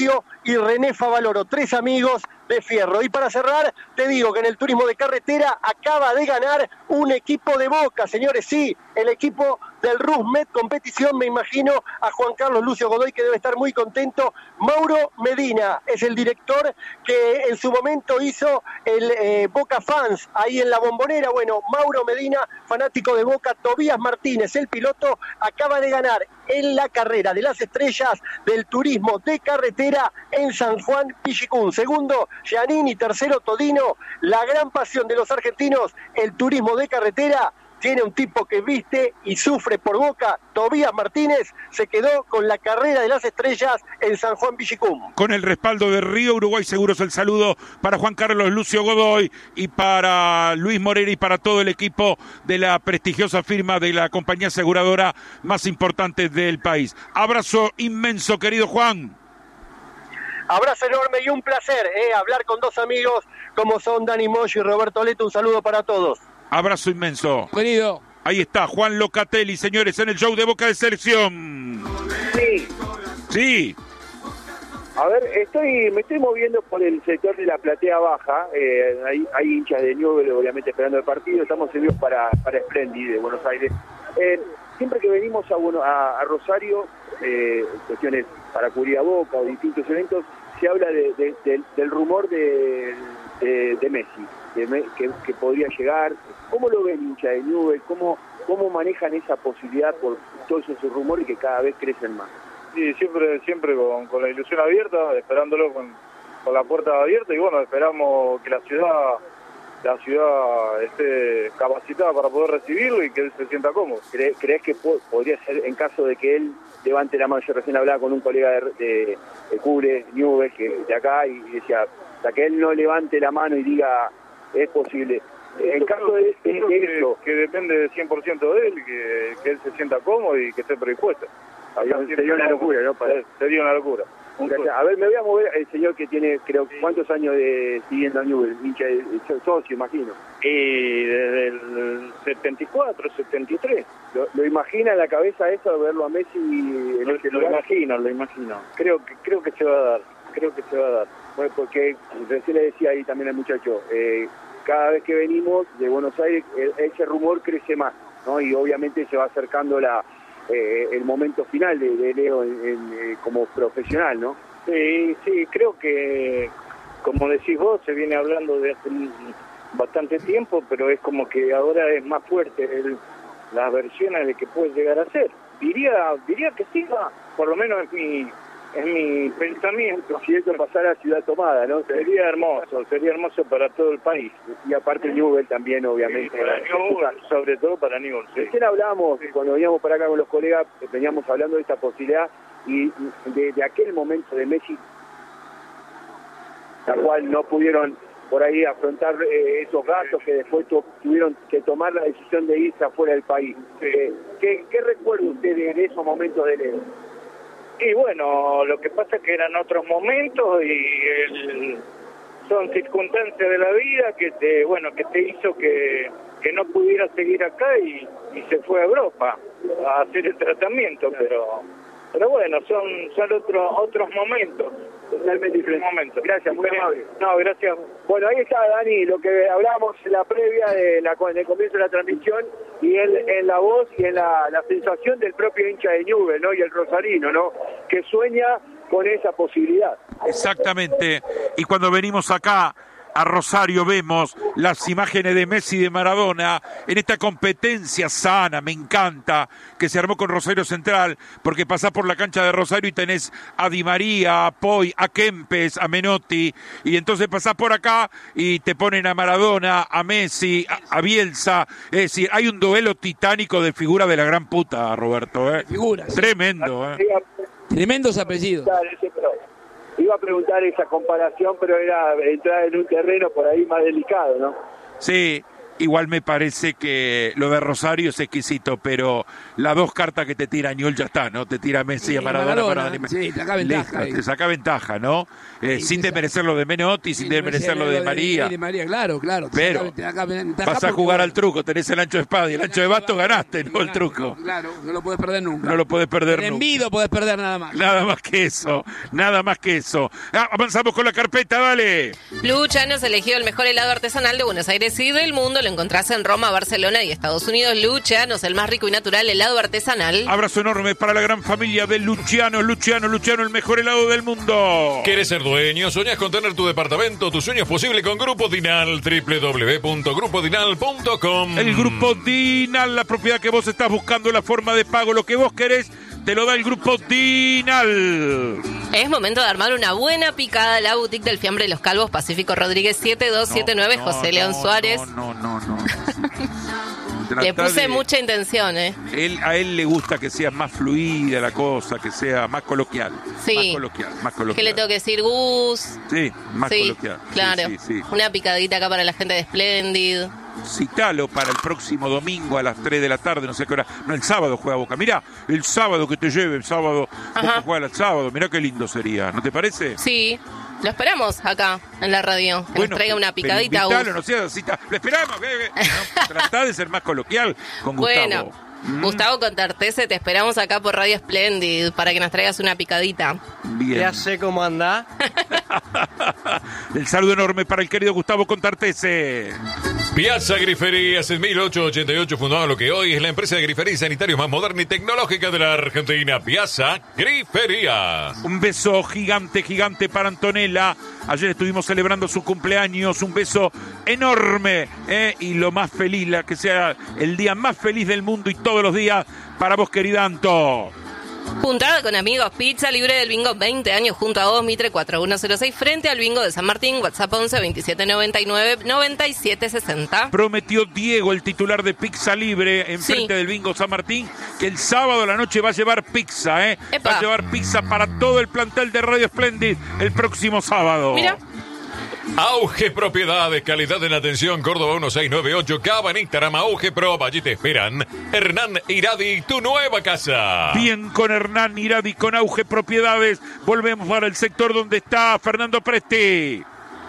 Speaker 9: y René Favaloro, tres amigos de Fierro. Y para cerrar, te digo que en el turismo de carretera acaba de ganar un equipo de Boca, señores, sí, el equipo del Rusmet Competición. Me imagino a Juan Carlos Lucio Godoy, que debe estar muy contento. Mauro Medina es el director que en su momento hizo el eh, Boca Fans ahí en la Bombonera. Bueno, Mauro Medina, fanático de Boca. Tobías Martínez, el piloto, acaba de ganar en la carrera de las estrellas del turismo de carretera en San Juan Pichicún. Segundo, Giannini. Tercero, Todino. La gran pasión de los argentinos, el turismo de carretera. Tiene un tipo que viste y sufre por Boca. Tobías Martínez se quedó con la carrera de las estrellas en San Juan Pichicún.
Speaker 3: Con el respaldo de Río Uruguay Seguros, el saludo para Juan Carlos Lucio Godoy y para Luis Morera y para todo el equipo de la prestigiosa firma de la compañía aseguradora más importante del país. Abrazo inmenso, querido Juan.
Speaker 9: Abrazo enorme y un placer eh, hablar con dos amigos como son Dani Moyo y Roberto Leto. Un saludo para todos.
Speaker 3: Abrazo inmenso.
Speaker 2: Querido.
Speaker 3: Ahí está, Juan Locatelli, señores, en el show de Boca de Selección.
Speaker 4: Sí.
Speaker 3: Sí.
Speaker 4: A ver, estoy, me estoy moviendo por el sector de la platea baja. Eh, hay, hay hinchas de Newell, obviamente, esperando el partido. Estamos servidos para, para Splendid de Buenos Aires. Eh, siempre que venimos a, bueno, a, a Rosario, eh, cuestiones para cubrir a Boca o distintos eventos, se habla de, de, de, del rumor de, de, de Messi, de Me, que, que podría llegar. ¿Cómo lo ven hincha de Newell? ¿Cómo, ¿Cómo manejan esa posibilidad por todos esos rumores que cada vez crecen más?
Speaker 10: Sí, siempre siempre con, con la ilusión abierta, esperándolo con, con la puerta abierta, y bueno, esperamos que la ciudad la ciudad esté capacitada para poder recibirlo y que él se sienta cómodo.
Speaker 4: ¿Cre, ¿Crees que po podría ser en caso de que él levante la mano? Yo recién hablaba con un colega de, de, de Cubre, Newell, que de acá, y decía, hasta que él no levante la mano y diga, es posible. En caso de, de, de
Speaker 10: que,
Speaker 4: eso,
Speaker 10: que depende cien por ciento de él, que, que él se sienta cómodo y que esté predispuesto.
Speaker 4: Sería, sería una locura, ¿no? Para...
Speaker 10: Sería una locura.
Speaker 4: A ver, me voy a mover el señor que tiene, creo, ¿cuántos años de siguiendo a Newell? Hincha, socio, imagino.
Speaker 10: Y desde el setenta y cuatro, setenta y tres.
Speaker 4: ¿Lo, lo imagina en la cabeza eso de verlo a Messi en
Speaker 10: lo,
Speaker 4: ese
Speaker 10: lo
Speaker 4: lugar?
Speaker 10: imagino, lo imagino. Creo que creo que se va a dar, creo que se va a dar.
Speaker 4: Bueno, porque recién le decía ahí también al muchacho, eh, cada vez que venimos de Buenos Aires, el, ese rumor crece más, ¿no? Y obviamente se va acercando la eh, el momento final de, de Leo en, en, eh, como profesional, ¿no?
Speaker 10: Sí, sí, creo que, como decís vos, se viene hablando de hace bastante tiempo, pero es como que ahora es más fuerte el, las versiones de que puede llegar a ser. Diría diría que sí, va, por lo menos es mi, es mi pensamiento.
Speaker 4: Si esto pasara a Ciudad Tomada, ¿no?
Speaker 10: Sería hermoso, sería hermoso para todo el país.
Speaker 4: Y aparte Newell también, obviamente.
Speaker 10: Sí, para Newell, sobre todo para Newell, sí.
Speaker 4: Recién hablábamos, cuando veníamos para acá con los colegas, veníamos hablando de esta posibilidad y de, de aquel momento de Messi, la cual no pudieron por ahí afrontar eh, esos gastos, que después tu, tuvieron que tomar la decisión de irse afuera del país.
Speaker 10: Sí.
Speaker 4: Eh, ¿qué, ¿Qué recuerda usted de, de esos momentos de Leo?
Speaker 10: Y bueno, lo que pasa es que eran otros momentos y el, son circunstancias de la vida que te, bueno, que te hizo que, que no pudiera seguir acá y, y se fue a Europa a hacer el tratamiento, pero pero bueno, son son otros otros momentos.
Speaker 4: Totalmente diferente.
Speaker 10: Momento.
Speaker 4: Gracias, muy amable.
Speaker 10: No, gracias.
Speaker 4: Bueno, ahí está, Dani, lo que hablábamos en la previa de la, en el comienzo de la transmisión, y él en la voz y en la, la sensación del propio hincha de Newell, ¿no? Y el rosarino, ¿no? Que sueña con esa posibilidad.
Speaker 3: Exactamente. Y cuando venimos acá a Rosario vemos las imágenes de Messi y de Maradona en esta competencia sana, me encanta, que se armó con Rosario Central, porque pasás por la cancha de Rosario y tenés a Di María, a Poi, a Kempes, a Menotti, y entonces pasás por acá y te ponen a Maradona, a Messi, a, a Bielsa. Es decir, hay un duelo titánico de figuras de la gran puta, Roberto, ¿eh?
Speaker 2: Figuras.
Speaker 3: Tremendo, ¿eh?
Speaker 2: Tremendos apellidos.
Speaker 4: Iba a preguntar esa comparación, pero era entrar en un terreno por ahí más delicado, ¿no?
Speaker 3: Sí, Igual me parece que lo de Rosario es exquisito, pero las dos cartas que te tira Ñol ya está, ¿no? Te tira Messi a Maradona, Maradona.
Speaker 2: Sí, te saca ventaja.
Speaker 3: Listo, te saca ventaja, ¿no? Eh,
Speaker 2: Sí,
Speaker 3: sin
Speaker 2: te
Speaker 3: desmerecer lo de Menotti, sin desmerecer lo de María.
Speaker 2: De María, claro, claro. te
Speaker 3: Pero
Speaker 2: saca- te saca ventaja
Speaker 3: vas a
Speaker 2: porque,
Speaker 3: jugar
Speaker 2: bueno,
Speaker 3: al truco, tenés el ancho de espada y el ancho de basto ganaste, no el truco.
Speaker 2: Claro, no lo puedes perder nunca.
Speaker 3: No lo puedes perder
Speaker 2: El
Speaker 3: nunca.
Speaker 2: envido podés perder nada más.
Speaker 3: Nada más que eso, nada más que eso. Ah, avanzamos con la carpeta, dale.
Speaker 5: Luciano es elegido el mejor helado artesanal de Buenos Aires y del mundo. Lo encontrás en Roma, Barcelona y Estados Unidos. Luciano es el más rico y natural helado artesanal.
Speaker 3: Abrazo enorme para la gran familia de Luciano. Luciano, Luciano, el mejor helado del mundo.
Speaker 6: ¿Quieres ser dueño? ¿Soñás con tener tu departamento? Tu sueño es posible con Grupo Dinal, doble u doble u doble u punto grupo dinal punto com.
Speaker 3: El Grupo Dinal, la propiedad que vos estás buscando, la forma de pago, lo que vos querés, te lo da el Grupo Dinal.
Speaker 5: Es momento de armar una buena picada a la boutique del Fiambre de los Calvos, Pacífico Rodríguez siete dos siete nueve,
Speaker 3: No,
Speaker 5: José
Speaker 3: no,
Speaker 5: León
Speaker 3: no,
Speaker 5: Suárez.
Speaker 3: No, no, no. no.
Speaker 5: Le
Speaker 3: Tratá
Speaker 5: puse
Speaker 3: de-
Speaker 5: mucha intención, ¿eh?
Speaker 3: Él, a él le gusta que sea más fluida la cosa, que sea más coloquial.
Speaker 5: Sí.
Speaker 3: Más coloquial, más
Speaker 5: ¿Qué
Speaker 3: coloquial.
Speaker 5: le tengo que decir, Gus?
Speaker 3: Sí, más
Speaker 5: Sí,
Speaker 3: coloquial.
Speaker 5: claro.
Speaker 3: Sí, sí, sí.
Speaker 5: Una picadita acá para la gente de Splendid.
Speaker 3: Citalo para el próximo domingo a las tres de la tarde, no sé qué hora. No, el sábado juega Boca. Mirá, el sábado que te lleve, el sábado. Boca juega el sábado. Mirá qué lindo sería, ¿no te parece?
Speaker 5: Sí, lo esperamos acá en la radio. Que nos traiga una
Speaker 3: pero
Speaker 5: picadita,
Speaker 3: invitalo,
Speaker 5: Gus.
Speaker 3: no seas así. ta- Lo esperamos, bebé. No, tratá de ser más coloquial con Gustavo.
Speaker 5: Bueno,
Speaker 3: Mm,
Speaker 5: Gustavo Contartese, te esperamos acá por Radio Splendid para que nos traigas una picadita.
Speaker 3: Bien.
Speaker 9: Ya sé cómo anda.
Speaker 3: El saludo enorme para el querido Gustavo Contartese.
Speaker 6: Piazza Griferías en mil ochocientos ochenta y ocho, fundado lo que hoy es la empresa de grifería y sanitarios más moderna y tecnológica de la Argentina. Piazza Griferías.
Speaker 3: Un beso gigante, gigante para Antonella. Ayer estuvimos celebrando su cumpleaños. Un beso enorme. ¿eh? Y lo más feliz, la que sea el día más feliz del mundo y todos los días para vos, querida Anto.
Speaker 5: Juntada con amigos, pizza libre del bingo, veinte años junto a vos, Mitre cuatro uno cero seis, frente al bingo de San Martín, WhatsApp once veintisiete noventa y nueve noventa y siete sesenta.
Speaker 3: Prometió Diego, el titular de Pizza Libre, enfrente
Speaker 5: Sí.
Speaker 3: del bingo San Martín, que el sábado a la noche va a llevar pizza, ¿eh?
Speaker 5: Epa.
Speaker 3: Va a llevar pizza para todo el plantel de Radio Splendid el próximo sábado.
Speaker 5: Mira.
Speaker 6: Auge Propiedades, calidad en atención, Córdoba uno seis nueve ocho, Cava en Instagram, Auge Pro, allí te esperan. Hernán Iradi, tu nueva casa.
Speaker 3: Bien con Hernán Iradi, con Auge Propiedades. Volvemos para el sector donde está Fernando Presti.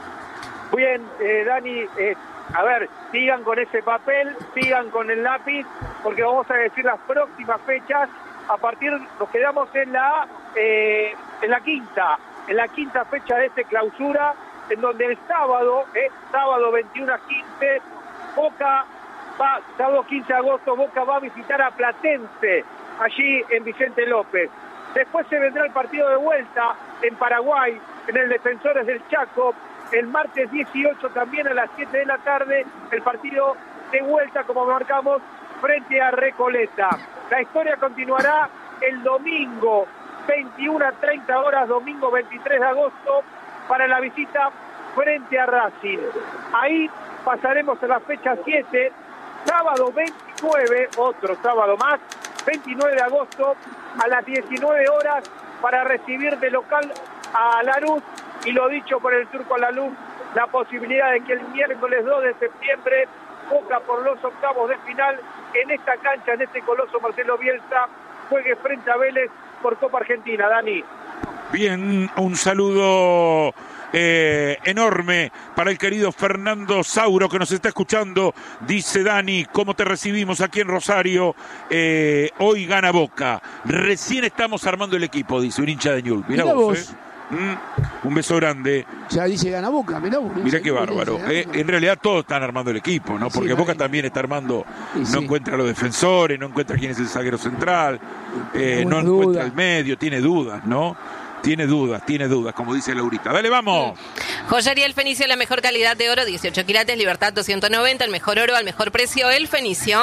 Speaker 7: Bien, eh, Dani, eh, a ver, sigan con ese papel, sigan con el lápiz, porque vamos a decir las próximas fechas. A partir, nos quedamos en la, eh, en la quinta, en la quinta fecha de este clausura, en donde el sábado, eh, sábado veintiuno a quince, Boca va, sábado quince de agosto, Boca va a visitar a Platense, allí en Vicente López. Después se vendrá el partido de vuelta en Paraguay, en el Defensores del Chaco, el martes dieciocho también a las siete de la tarde, el partido de vuelta, como marcamos, frente a Recoleta. La historia continuará el domingo, veintiuna a treinta horas, domingo veintitrés de agosto, para la visita frente a Racing. Ahí pasaremos a la fecha siete, sábado veintinueve, otro sábado más, veintinueve de agosto, a las diecinueve horas, para recibir de local a Lanús, y lo dicho por el turco Lanús, la posibilidad de que el miércoles dos de septiembre Boca por los octavos de final en esta cancha, en este coloso Marcelo Bielsa, juegue frente a Vélez por Copa Argentina. Dani.
Speaker 3: Bien, un saludo eh, enorme para el querido Fernando Sauro que nos está escuchando. Dice Dani, ¿cómo te recibimos aquí en Rosario? Eh, hoy gana Boca. Recién estamos armando el equipo, dice un hincha de Newell's. Mirá
Speaker 2: Mirá
Speaker 3: vos,
Speaker 2: vos.
Speaker 3: ¿eh? Mm, un beso grande.
Speaker 2: Ya dice gana Boca, mirá vos.
Speaker 3: Mirá qué bárbaro. Eh, en realidad todos están armando el equipo, ¿no? Porque
Speaker 2: Sí,
Speaker 3: Boca
Speaker 2: no,
Speaker 3: también está armando,
Speaker 2: Sí,
Speaker 3: no
Speaker 2: sí.
Speaker 3: encuentra a los defensores, no encuentra quién es el zaguero central, eh, no
Speaker 2: Alguna
Speaker 3: encuentra
Speaker 2: duda.
Speaker 3: el medio, tiene dudas, ¿no? Tiene dudas, tiene dudas, como dice Laurita. Dale, vamos.
Speaker 5: Joyería El Fenicio, la mejor calidad de oro, dieciocho quilates, Libertad doscientos noventa, el mejor oro al mejor precio, El Fenicio.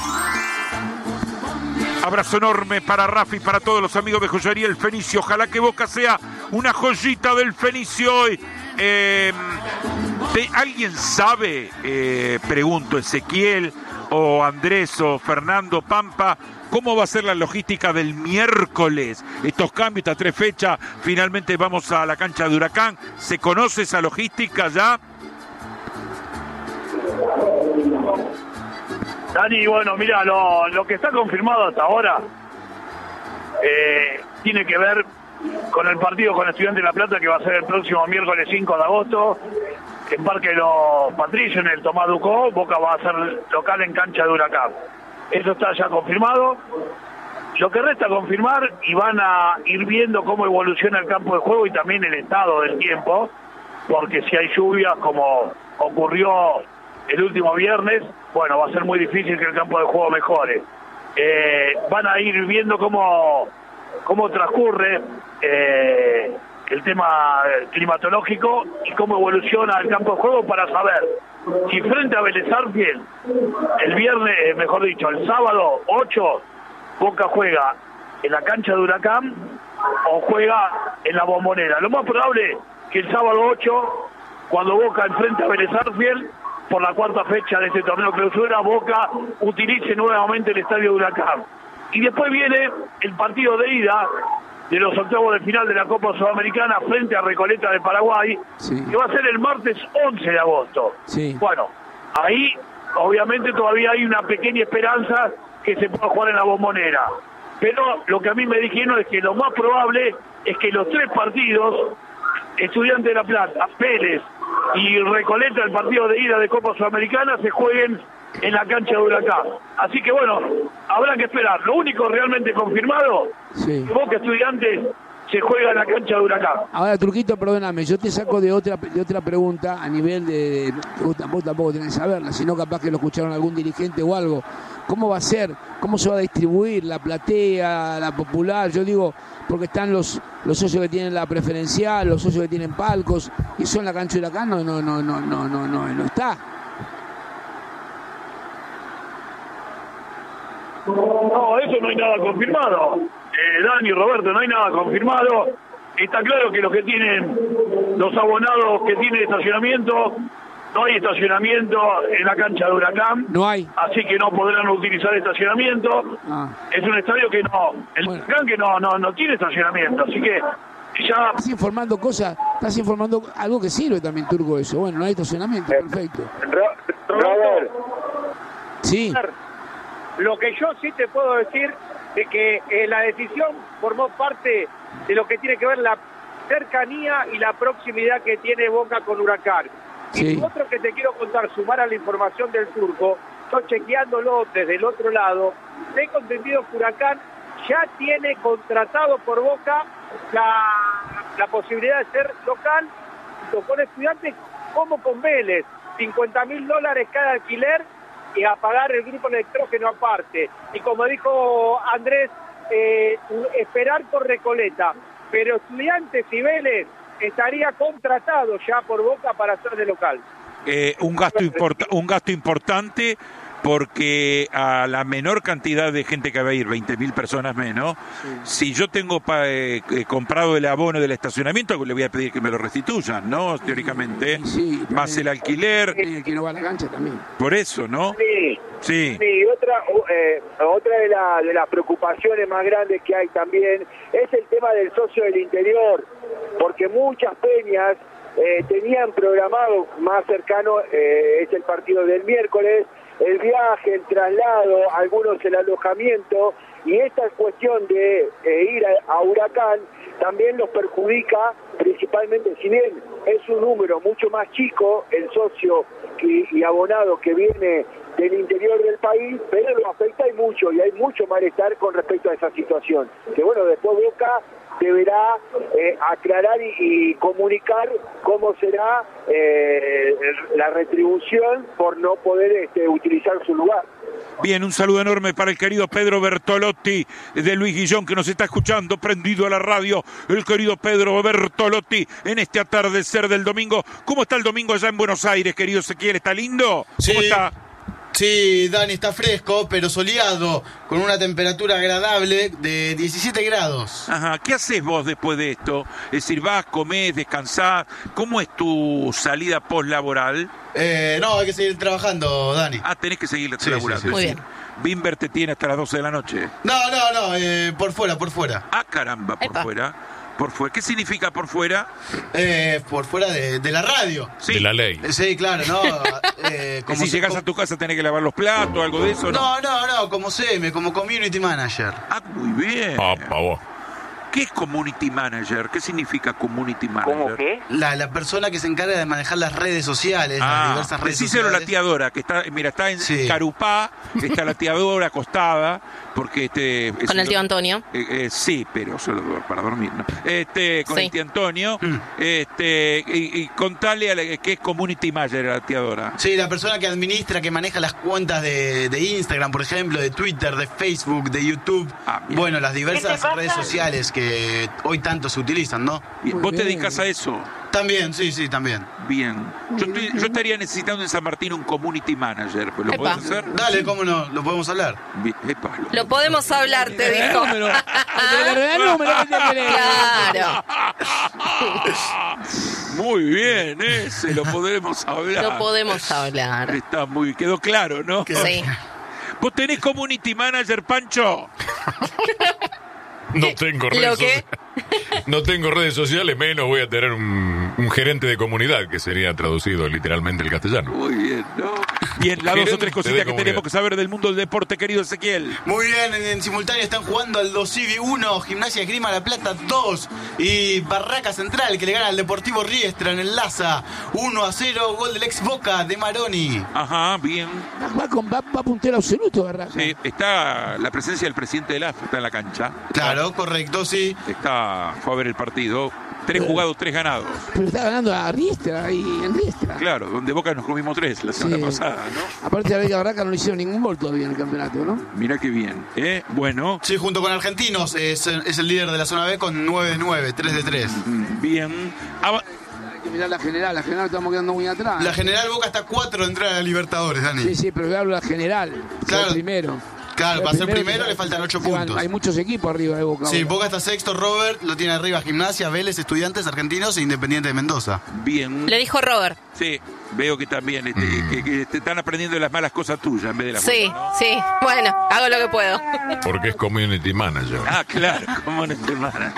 Speaker 3: Abrazo enorme para Rafi, para todos los amigos de Joyería El Fenicio. Ojalá que Boca sea una joyita del Fenicio hoy. Eh, ¿de- ¿Alguien sabe, eh, pregunto, Ezequiel o Andrés o Fernando Pampa, cómo va a ser la logística del miércoles? Estos cambios, estas tres fechas, finalmente vamos a la cancha de Huracán. ¿Se conoce esa logística ya?
Speaker 8: Dani, bueno, mira, lo, lo que está confirmado hasta ahora eh, tiene que ver con el partido con Estudiantes de La Plata, que va a ser el próximo miércoles cinco de agosto en Parque de los Patricios, en el Tomás Ducó. Boca va a ser local en cancha de Huracán. Eso está ya confirmado. Lo que resta confirmar, y van a ir viendo cómo evoluciona el campo de juego y también el estado del tiempo, porque si hay lluvias como ocurrió el último viernes, bueno, va a ser muy difícil que el campo de juego mejore. Eh, van a ir viendo cómo, cómo transcurre eh, el tema climatológico y cómo evoluciona el campo de juego para saber si frente a Vélez Sarsfield el viernes, eh, mejor dicho, el sábado ocho, Boca juega en la cancha de Huracán o juega en la Bombonera. Lo más probable es que el sábado ocho, cuando Boca enfrenta a Vélez Sarsfield por la cuarta fecha de este torneo clausura, Boca utilice nuevamente el estadio de Huracán. Y después viene el partido de ida de los octavos de final de la Copa Sudamericana frente a Recoleta de Paraguay, sí, que va a ser el martes once de agosto.
Speaker 2: Sí.
Speaker 8: Bueno, ahí obviamente todavía hay una pequeña esperanza que se pueda jugar en la Bombonera. Pero lo que a mí me dijeron es que lo más probable es que los tres partidos, Estudiantes de La Plata, Vélez y Recoleta, el partido de ida de Copa Sudamericana, se jueguen en la cancha de Huracán. Así que bueno, habrá que esperar. Lo único realmente confirmado, sí, es que Boca Estudiantes se juega en la cancha de Huracán.
Speaker 2: Ahora, Turquito, perdóname, yo te saco de otra de otra pregunta a nivel de... Vos tampoco, tampoco tenés que saberla, sino capaz que lo escucharon algún dirigente o algo. ¿Cómo va a ser? ¿Cómo se va a distribuir la platea, la popular? Yo digo, porque están los los socios que tienen la preferencial, los socios que tienen palcos, y eso en la cancha de Huracán no, no, no, no, no, no, no, no está.
Speaker 8: No, eso no hay nada confirmado. Eh, Dani, Roberto, no hay nada confirmado. Está claro que los que tienen, los abonados que tienen estacionamiento, no hay estacionamiento en la cancha de Huracán.
Speaker 2: No hay.
Speaker 8: Así que no podrán utilizar estacionamiento.
Speaker 2: Ah.
Speaker 8: Es un estadio que no, el bueno. Huracán que no, no, no tiene estacionamiento. Así que ya...
Speaker 2: Estás informando cosas, estás informando algo que sirve también, Turco, eso. Bueno, no hay estacionamiento, eh, perfecto.
Speaker 7: Roberto.
Speaker 2: Sí.
Speaker 7: Lo que yo sí te puedo decir es que eh, la decisión formó parte de lo que tiene que ver la cercanía y la proximidad que tiene Boca con Huracán.
Speaker 2: Sí.
Speaker 7: Y otro que te quiero contar, sumar a la información del Turco, yo chequeándolo desde el otro lado, tengo entendido que Huracán ya tiene contratado por Boca la, la posibilidad de ser local, tanto con Estudiantes como con Vélez, cincuenta mil dólares cada alquiler y a pagar el grupo electrógeno aparte. Y como dijo Andrés, eh, esperar por Recoleta. Pero Estudiantes y Vélez estaría contratado ya por Boca para ser de local.
Speaker 3: Eh, un gasto import- un gasto importante, porque a la menor cantidad de gente que va a ir, veinte mil personas menos, sí, si yo tengo pa, eh, comprado el abono del estacionamiento, le voy a pedir que me lo restituyan, ¿no? Teóricamente,
Speaker 2: sí, sí,
Speaker 3: más el alquiler.
Speaker 2: El que no va a la cancha también.
Speaker 3: Por eso, ¿no?
Speaker 4: Sí.
Speaker 3: Sí.
Speaker 4: Sí, otra, eh, otra de, la, de las preocupaciones más grandes que hay también es el tema del socio del interior, porque muchas peñas eh, tenían programado más cercano, eh, es el partido del miércoles, el viaje, el traslado, algunos el alojamiento, y esta cuestión de eh, ir a, a Huracán también los perjudica, principalmente, si bien es un número mucho más chico el socio que, y abonado que viene del interior del país, pero lo afecta y mucho, y hay mucho malestar con respecto a esa situación, que bueno, después Boca deberá eh, aclarar y, y comunicar cómo será eh, la retribución por no poder este, utilizar su lugar.
Speaker 3: Bien, un saludo enorme para el querido Pedro Bertolotti de Luis Guillón, que nos está escuchando, prendido a la radio, el querido Pedro Bertolotti, en este atardecer del domingo. ¿Cómo está el domingo allá en Buenos Aires, querido Ezequiel? ¿Está lindo?
Speaker 11: Sí.
Speaker 3: ¿Cómo está?
Speaker 11: Sí, Dani, está fresco, pero soleado, con una temperatura agradable de diecisiete grados.
Speaker 3: Ajá, ¿qué haces vos después de esto? Es decir, vas, comés, descansás. ¿Cómo es tu salida poslaboral?
Speaker 11: Eh, no, hay que seguir trabajando, Dani.
Speaker 3: Ah, tenés que seguir
Speaker 11: sí,
Speaker 3: laburando.
Speaker 11: Sí, sí,
Speaker 5: Muy
Speaker 11: sí.
Speaker 5: bien.
Speaker 3: Bimber te tiene hasta las doce de la noche.
Speaker 11: No, no, no, eh, por fuera, por fuera.
Speaker 3: Ah, caramba, por
Speaker 5: Epa.
Speaker 3: fuera. Por fuera. ¿Qué significa por fuera?
Speaker 11: Eh, por fuera de, de la radio.
Speaker 3: Sí.
Speaker 6: De la ley.
Speaker 11: Sí, claro, ¿no? Eh,
Speaker 3: Como si llegas
Speaker 11: como,
Speaker 3: a tu casa tenés que lavar los platos, algo de eso, ¿no?
Speaker 11: No, no, no, como C M, como community manager.
Speaker 3: Ah, muy bien.
Speaker 6: Ah, pavo.
Speaker 3: ¿Qué es community manager? ¿Qué significa community manager?
Speaker 4: ¿Cómo qué?
Speaker 11: La, la persona que se encarga de manejar las redes sociales, las
Speaker 3: Ah,
Speaker 11: diversas redes
Speaker 3: decíselo
Speaker 11: sociales.
Speaker 3: la tiadora, que está, mira, está en
Speaker 11: Sí.
Speaker 3: Carupá, está la tiadora acostada, porque este... es
Speaker 5: Con el
Speaker 3: un-
Speaker 5: tío Antonio.
Speaker 3: Eh, eh, sí, pero solo para dormir, ¿no? Este, con
Speaker 5: Sí.
Speaker 3: el tío Antonio,
Speaker 11: Mm.
Speaker 3: este, y, y contale a la, que es community manager a la tiadora.
Speaker 11: Sí, la persona que administra, que maneja las cuentas de, de Instagram, por ejemplo, de Twitter, de Facebook, de YouTube.
Speaker 3: Ah, bien.
Speaker 11: Bueno, las diversas redes sociales que hoy tanto se utilizan, ¿no?
Speaker 3: Bien, ¿Vos te dedicas a eso?
Speaker 11: También, sí, sí, también.
Speaker 3: Bien. Yo, estoy- yo estaría necesitando en San Martín un community manager. ¿Lo
Speaker 5: Epa.
Speaker 3: podés hacer?
Speaker 11: Dale, ¿cómo no? ¿Lo podemos hablar?
Speaker 3: Bien, epa, lo-
Speaker 5: Lo podemos hablar, te dijo.
Speaker 2: Número. Pero que arreglar el número que tiene que leer.
Speaker 5: Claro.
Speaker 3: Muy bien, ese lo podemos hablar.
Speaker 5: Lo podemos hablar.
Speaker 3: Está muy, quedó claro, ¿no?
Speaker 5: Sí.
Speaker 3: ¿Vos tenés community manager, Pancho?
Speaker 6: No tengo redes
Speaker 5: ¿Lo qué?
Speaker 6: sociales. No tengo redes sociales, menos voy a tener un, un gerente de comunidad, que sería traducido literalmente el castellano.
Speaker 3: Muy bien, ¿no? Bien, las dos o
Speaker 6: Gerente
Speaker 3: tres
Speaker 6: de
Speaker 3: cositas que
Speaker 6: comunidad.
Speaker 3: tenemos que saber del mundo del deporte, querido Ezequiel.
Speaker 11: Muy bien, en, en simultáneo están jugando al dos I B uno, Gimnasia Esgrima La Plata dos y Barraca Central que le gana al Deportivo Riestra en el Laza uno a cero, gol del ex Boca de Maroni.
Speaker 3: Ajá, bien.
Speaker 2: Va, con, va, va puntero absoluto, Barraca.
Speaker 3: Sí, está la presencia del presidente del A F, está en la cancha.
Speaker 11: Claro, correcto, sí.
Speaker 3: Está, fue a ver el partido. Tres jugados, tres ganados.
Speaker 2: Pero está ganando a Riestra ahí en Riestra.
Speaker 3: Claro, donde Boca nos comimos tres la semana
Speaker 2: Sí.
Speaker 3: pasada, ¿no?
Speaker 2: Aparte de la Barraca no le hicieron ningún gol todavía en el campeonato, ¿no?
Speaker 3: Mirá qué bien. ¿Eh? Bueno,
Speaker 11: Sí, junto con Argentinos es, es el líder de la zona B con nueve de nueve, tres de tres.
Speaker 3: mm, bien. Ava-
Speaker 2: Hay que mirar la general, la general estamos quedando muy atrás.
Speaker 11: La General Boca está cuatro de entrar a la Libertadores, Dani.
Speaker 2: Sí, sí, pero yo hablo de la general.
Speaker 11: Claro.
Speaker 2: Ser primero.
Speaker 11: Claro,
Speaker 2: Ser
Speaker 11: para ser primero
Speaker 2: que-
Speaker 11: le faltan ocho
Speaker 2: se van-
Speaker 11: puntos.
Speaker 2: Hay muchos equipos arriba de Boca.
Speaker 11: Sí,
Speaker 2: ahora.
Speaker 11: Boca está sexto, Robert lo tiene arriba Gimnasia, Vélez, Estudiantes, Argentinos e Independiente de Mendoza.
Speaker 3: bien.
Speaker 5: Le dijo Robert.
Speaker 3: Sí, veo que también este, que, que te están aprendiendo las malas cosas tuyas en vez de las
Speaker 5: Sí,
Speaker 3: buenas, ¿no?
Speaker 5: sí. Bueno, hago lo que puedo.
Speaker 6: Porque es community manager.
Speaker 3: Ah, claro, cómo no te manager.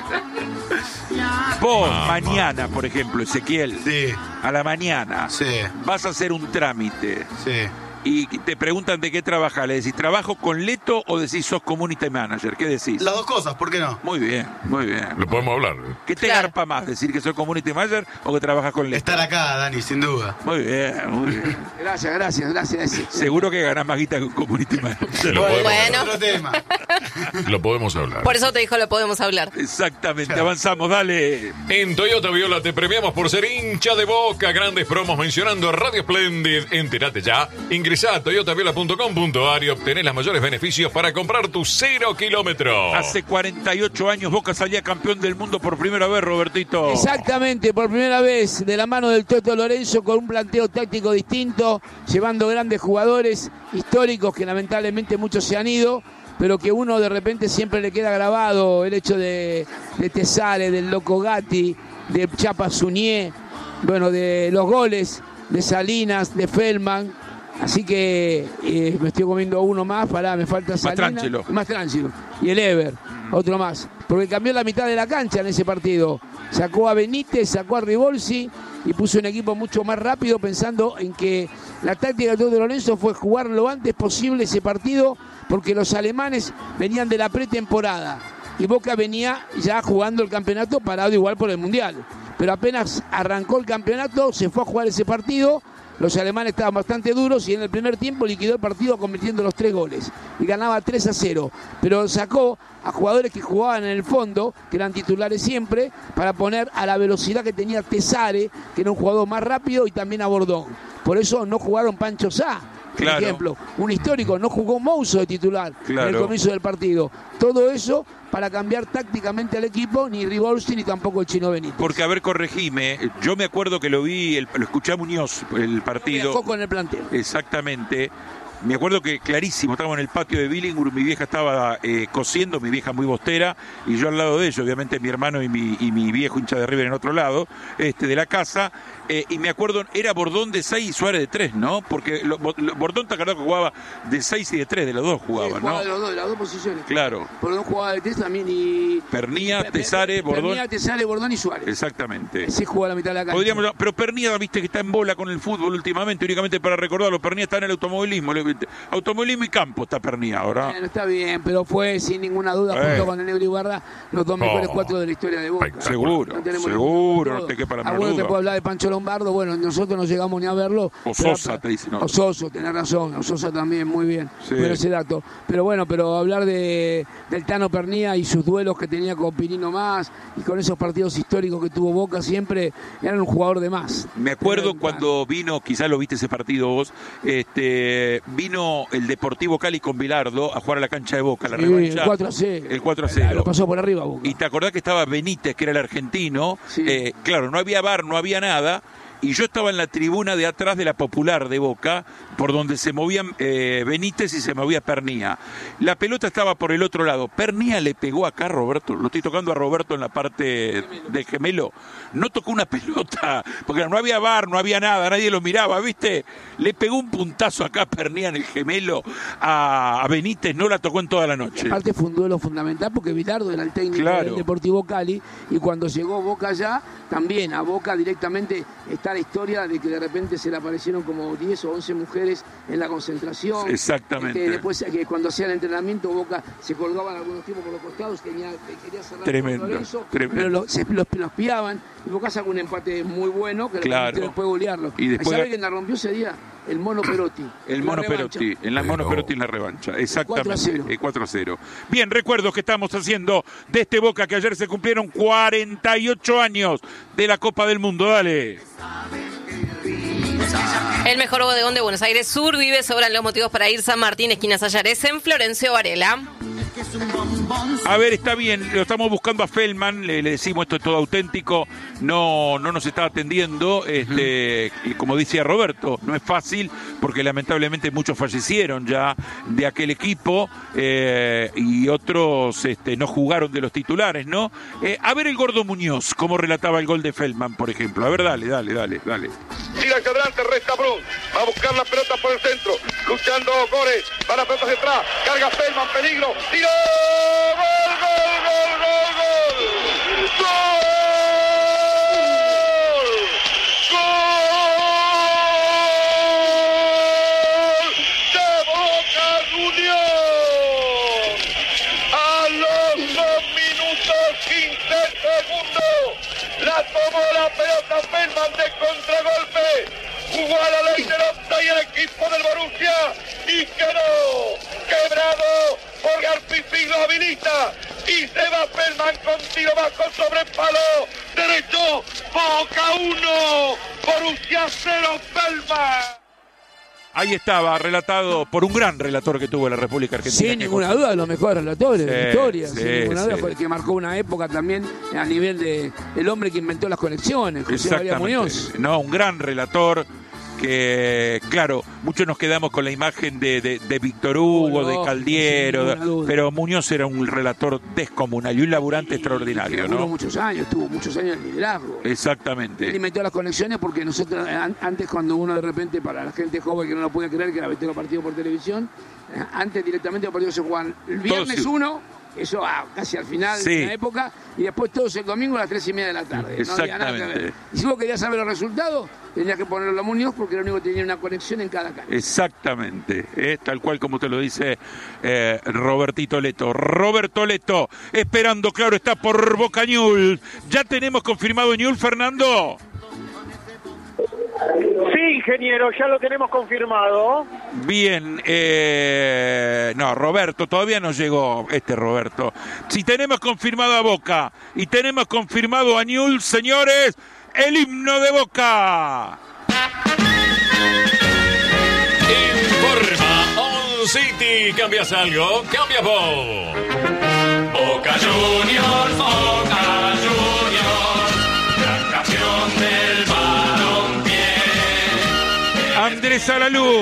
Speaker 3: Vos,
Speaker 6: Ah,
Speaker 3: mañana, por ejemplo, Ezequiel,
Speaker 11: Sí,
Speaker 3: a la mañana,
Speaker 11: sí,
Speaker 3: vas a hacer un trámite
Speaker 11: sí.
Speaker 3: y te preguntan de qué trabajas. ¿Le decís trabajo con Leto o decís sos community manager? ¿Qué decís?
Speaker 11: Las dos cosas, ¿por qué no?
Speaker 3: Muy bien, muy bien.
Speaker 6: Lo podemos hablar.
Speaker 3: ¿Qué te
Speaker 5: Claro.
Speaker 3: garpa más? ¿Decir que soy community manager o que trabajas con Leto?
Speaker 11: Estar acá, Dani, sin duda.
Speaker 3: Muy bien, muy bien.
Speaker 2: Gracias, gracias, gracias.
Speaker 3: Seguro que ganás más guita que un community manager.
Speaker 6: Lo podemos,
Speaker 5: Bueno.
Speaker 11: Otro tema.
Speaker 6: lo podemos hablar.
Speaker 5: Por eso te dijo lo podemos hablar.
Speaker 3: Exactamente, avanzamos, dale.
Speaker 6: En Toyota Viola te premiamos por ser hincha de Boca. Grandes promos mencionando Radio Splendid. Entérate ya. Ingresá a toyota viola punto com punto a r y obtenés los mayores beneficios para comprar tu cero kilómetro.
Speaker 3: Hace cuarenta y ocho años Boca salía campeón del mundo por primera vez, Robertito.
Speaker 2: Exactamente, por primera vez de la mano del Toto Lorenzo con un planteo táctico distinto, llevando grandes jugadores históricos que lamentablemente muchos se han ido, pero que uno de repente siempre le queda grabado, el hecho de, de Tesare, del Loco Gatti, de Chapa Suñé, bueno, de los goles de Salinas, de Feldman. Así que eh, me estoy comiendo uno más, pará, me falta Salinas.
Speaker 3: Mastrangelo.
Speaker 2: Mastrangelo. Y el Ever, otro más. Porque cambió la mitad de la cancha en ese partido. Sacó a Benítez, sacó a Ribolsi y puso un equipo mucho más rápido pensando en que la táctica de Toto Lorenzo fue jugar lo antes posible ese partido porque los alemanes venían de la pretemporada y Boca venía ya jugando el campeonato parado igual por el Mundial. Pero apenas arrancó el campeonato, se fue a jugar ese partido. Los alemanes estaban bastante duros y en el primer tiempo liquidó el partido convirtiendo los tres goles y ganaba tres a cero, pero sacó a jugadores que jugaban en el fondo, que eran titulares siempre, para poner a la velocidad que tenía Tesare, que era un jugador más rápido, y también a Bordón. Por eso no jugaron Pancho Sá, por
Speaker 3: Claro.
Speaker 2: ejemplo, un histórico, no jugó Mouso de titular
Speaker 3: Claro.
Speaker 2: en el comienzo del partido. Todo eso para cambiar tácticamente al equipo, ni Ribolsi ni tampoco el Chino Benítez.
Speaker 3: Porque, a ver, corregime, yo me acuerdo que lo vi, el- lo escuché a Muñoz, el partido.
Speaker 2: Viajó con el plantel.
Speaker 3: Exactamente. me acuerdo que clarísimo, estábamos en el patio de Billinghurst, mi vieja estaba eh, cosiendo, mi vieja muy bostera, y yo al lado de ellos, obviamente mi hermano y mi, y mi viejo hincha de River en otro lado, este, de la casa, eh, y me acuerdo, era Bordón de seis y Suárez de tres, ¿no? Porque lo, lo, Bordón te acordás que jugaba de seis y de tres, de los dos jugaba, sí, jugaba
Speaker 2: ¿no? de los dos, de las dos posiciones.
Speaker 3: Claro.
Speaker 2: Bordón jugaba de tres también y...
Speaker 3: Pernía, Tesare, Bordón.
Speaker 2: Pernía, Tesare, Bordón y Suárez.
Speaker 3: Exactamente.
Speaker 2: Sí jugaba la mitad de la cancha.
Speaker 3: Podríamos, pero Pernía, viste que está en bola con el fútbol últimamente, únicamente para recordarlo, Pernía está en el automovilismo, automovilismo y campo está Pernía ahora.
Speaker 2: Bueno, está bien, pero fue sin ninguna duda, eh. junto con el Negro Ibarra, los dos mejores oh. cuatro de la historia de Boca.
Speaker 3: Seguro, no seguro, no te quepa la menor duda.
Speaker 2: Bueno, te puedo hablar de Pancho Lombardo, bueno, nosotros no llegamos ni a verlo.
Speaker 3: O Sosa, te dicen. No.
Speaker 2: O Soso, tenés razón, o Sosa también, muy bien, sí. Pero ese dato. Pero bueno, pero hablar de del Tano Pernía y sus duelos que tenía con Pirino Más y con esos partidos históricos que tuvo Boca, siempre era un jugador de más.
Speaker 3: Me acuerdo cuando vino, quizás lo viste ese partido vos, este vino el Deportivo Cali con Bilardo a jugar a la cancha de Boca, la sí, revancha.
Speaker 2: El cuatro a cero.
Speaker 3: El cuatro a cero.
Speaker 2: Lo pasó por arriba Boca.
Speaker 3: Y te acordás que estaba Benítez, que era el argentino.
Speaker 2: Sí.
Speaker 3: Eh, claro, no había V A R, no había nada. Y yo estaba en la tribuna de atrás de la Popular de Boca, por donde se movían eh, Benítez y se movía Pernía. La pelota estaba por el otro lado. Pernía le pegó acá a Roberto, lo estoy tocando a Roberto en la parte del gemelo. No tocó una pelota, porque no había V A R, no había nada, nadie lo miraba, ¿viste? Le pegó un puntazo acá a Pernía en el gemelo a, a Benítez, no la tocó en toda la noche.
Speaker 2: Aparte fue un duelo fundamental porque Bilardo era el técnico
Speaker 3: claro.
Speaker 2: del Deportivo Cali, y cuando llegó Boca allá, también a Boca directamente está la historia de que de repente se le aparecieron como diez o once mujeres en la concentración.
Speaker 3: Exactamente.
Speaker 2: Este, después que cuando hacía el entrenamiento Boca se colgaban algunos tipos por los costados, tenía, quería cerrar
Speaker 3: tremendo,
Speaker 2: Lorenzo,
Speaker 3: tremendo.
Speaker 2: pero lo, se, los, los piaban, y Boca sacó un empate muy bueno que
Speaker 3: claro.
Speaker 2: después golearlo.
Speaker 3: Y después
Speaker 2: ¿Sabe quién la rompió ese día? El Mono Perotti.
Speaker 3: El Mono
Speaker 2: revancha.
Speaker 3: Perotti, en la
Speaker 2: pero...
Speaker 3: Mono Perotti en la revancha, exactamente.
Speaker 2: cuatro a cero.
Speaker 3: El cuatro a cero. Bien, recuerdo que estamos haciendo de este Boca que ayer se cumplieron cuarenta y ocho años de la Copa del Mundo. Dale.
Speaker 5: El mejor bodegón de Buenos Aires Sur vive, sobran los motivos para ir. San Martín, esquina Sayares, en Florencio Varela.
Speaker 3: A ver, está bien, lo estamos buscando a Feldman, le, le decimos esto es todo auténtico, no, no nos está atendiendo, este, uh-huh. Como decía Roberto, no es fácil porque lamentablemente muchos fallecieron ya de aquel equipo eh, y otros este, no jugaron de los titulares, ¿no? Eh, a ver el Gordo Muñoz, cómo relataba el gol de Feldman, por ejemplo. A ver, dale, dale, dale, dale.
Speaker 12: Tira hacia adelante, resta Brun, va a buscar la pelota por el centro, luchando Gore, va la pelota hacia atrás, carga Feldman, peligro, tiro, gol, gol, gol, gol, gol, gol, gol de Boca Juniors, a los dos minutos quince segundos, la tomó la pelota Feldman de contragolpe, jugó a la ley del offside el equipo del Borussia y quedó quebrado porque Arpifi lo habilita y se va Feldman con tiro bajo sobre el palo derecho. Boca uno, Borussia cero, Feldman.
Speaker 3: Ahí estaba, relatado por un gran relator que tuvo la República Argentina.
Speaker 2: Sin ninguna duda, de los mejores relatores sí, de la historia.
Speaker 3: Sí,
Speaker 2: sin ninguna
Speaker 3: sí.
Speaker 2: duda, fue el que marcó una época también a nivel de el hombre que inventó las conexiones, José María Muñoz.
Speaker 3: No, un gran relator que, claro, muchos nos quedamos con la imagen de, de, de Víctor Hugo, no, de Caldiero, pero Muñoz era un relator descomunal y un laburante y, extraordinario,
Speaker 2: ¿no?
Speaker 3: Tuvo
Speaker 2: muchos años, tuvo muchos años en liderazgo.
Speaker 3: Exactamente.
Speaker 2: Él inventó las conexiones porque nosotros, antes cuando uno de repente, para la gente joven que no lo puede creer, que era ver los partidos por televisión, antes directamente los partidos se jugaban el viernes Todos, uno, eso ah, casi al final sí. de la época, y después todos el domingo a las tres y media de la tarde.
Speaker 3: Exactamente.
Speaker 2: No había nada que ver. Y si vos querías saber los resultados, tenías que ponerlo a Muñoz porque era el único que tenía una conexión en cada cancha.
Speaker 3: Exactamente, eh, tal cual como te lo dice eh, Robertito Leto. Roberto Leto, esperando, claro, está por Boca Ñul. ¿Ya tenemos confirmado Ñul, Fernando?
Speaker 7: Sí, ingeniero, ya lo tenemos confirmado.
Speaker 3: Bien, eh, no, Roberto, todavía no llegó este Roberto. Si tenemos confirmado a Boca y tenemos confirmado a Ñul, señores, el himno de Boca.
Speaker 6: Informa On City, ¿cambias algo? Cambia vos. Boca Juniors, Boca Juniors, la campeón del balompié.
Speaker 3: Andrés Alalú.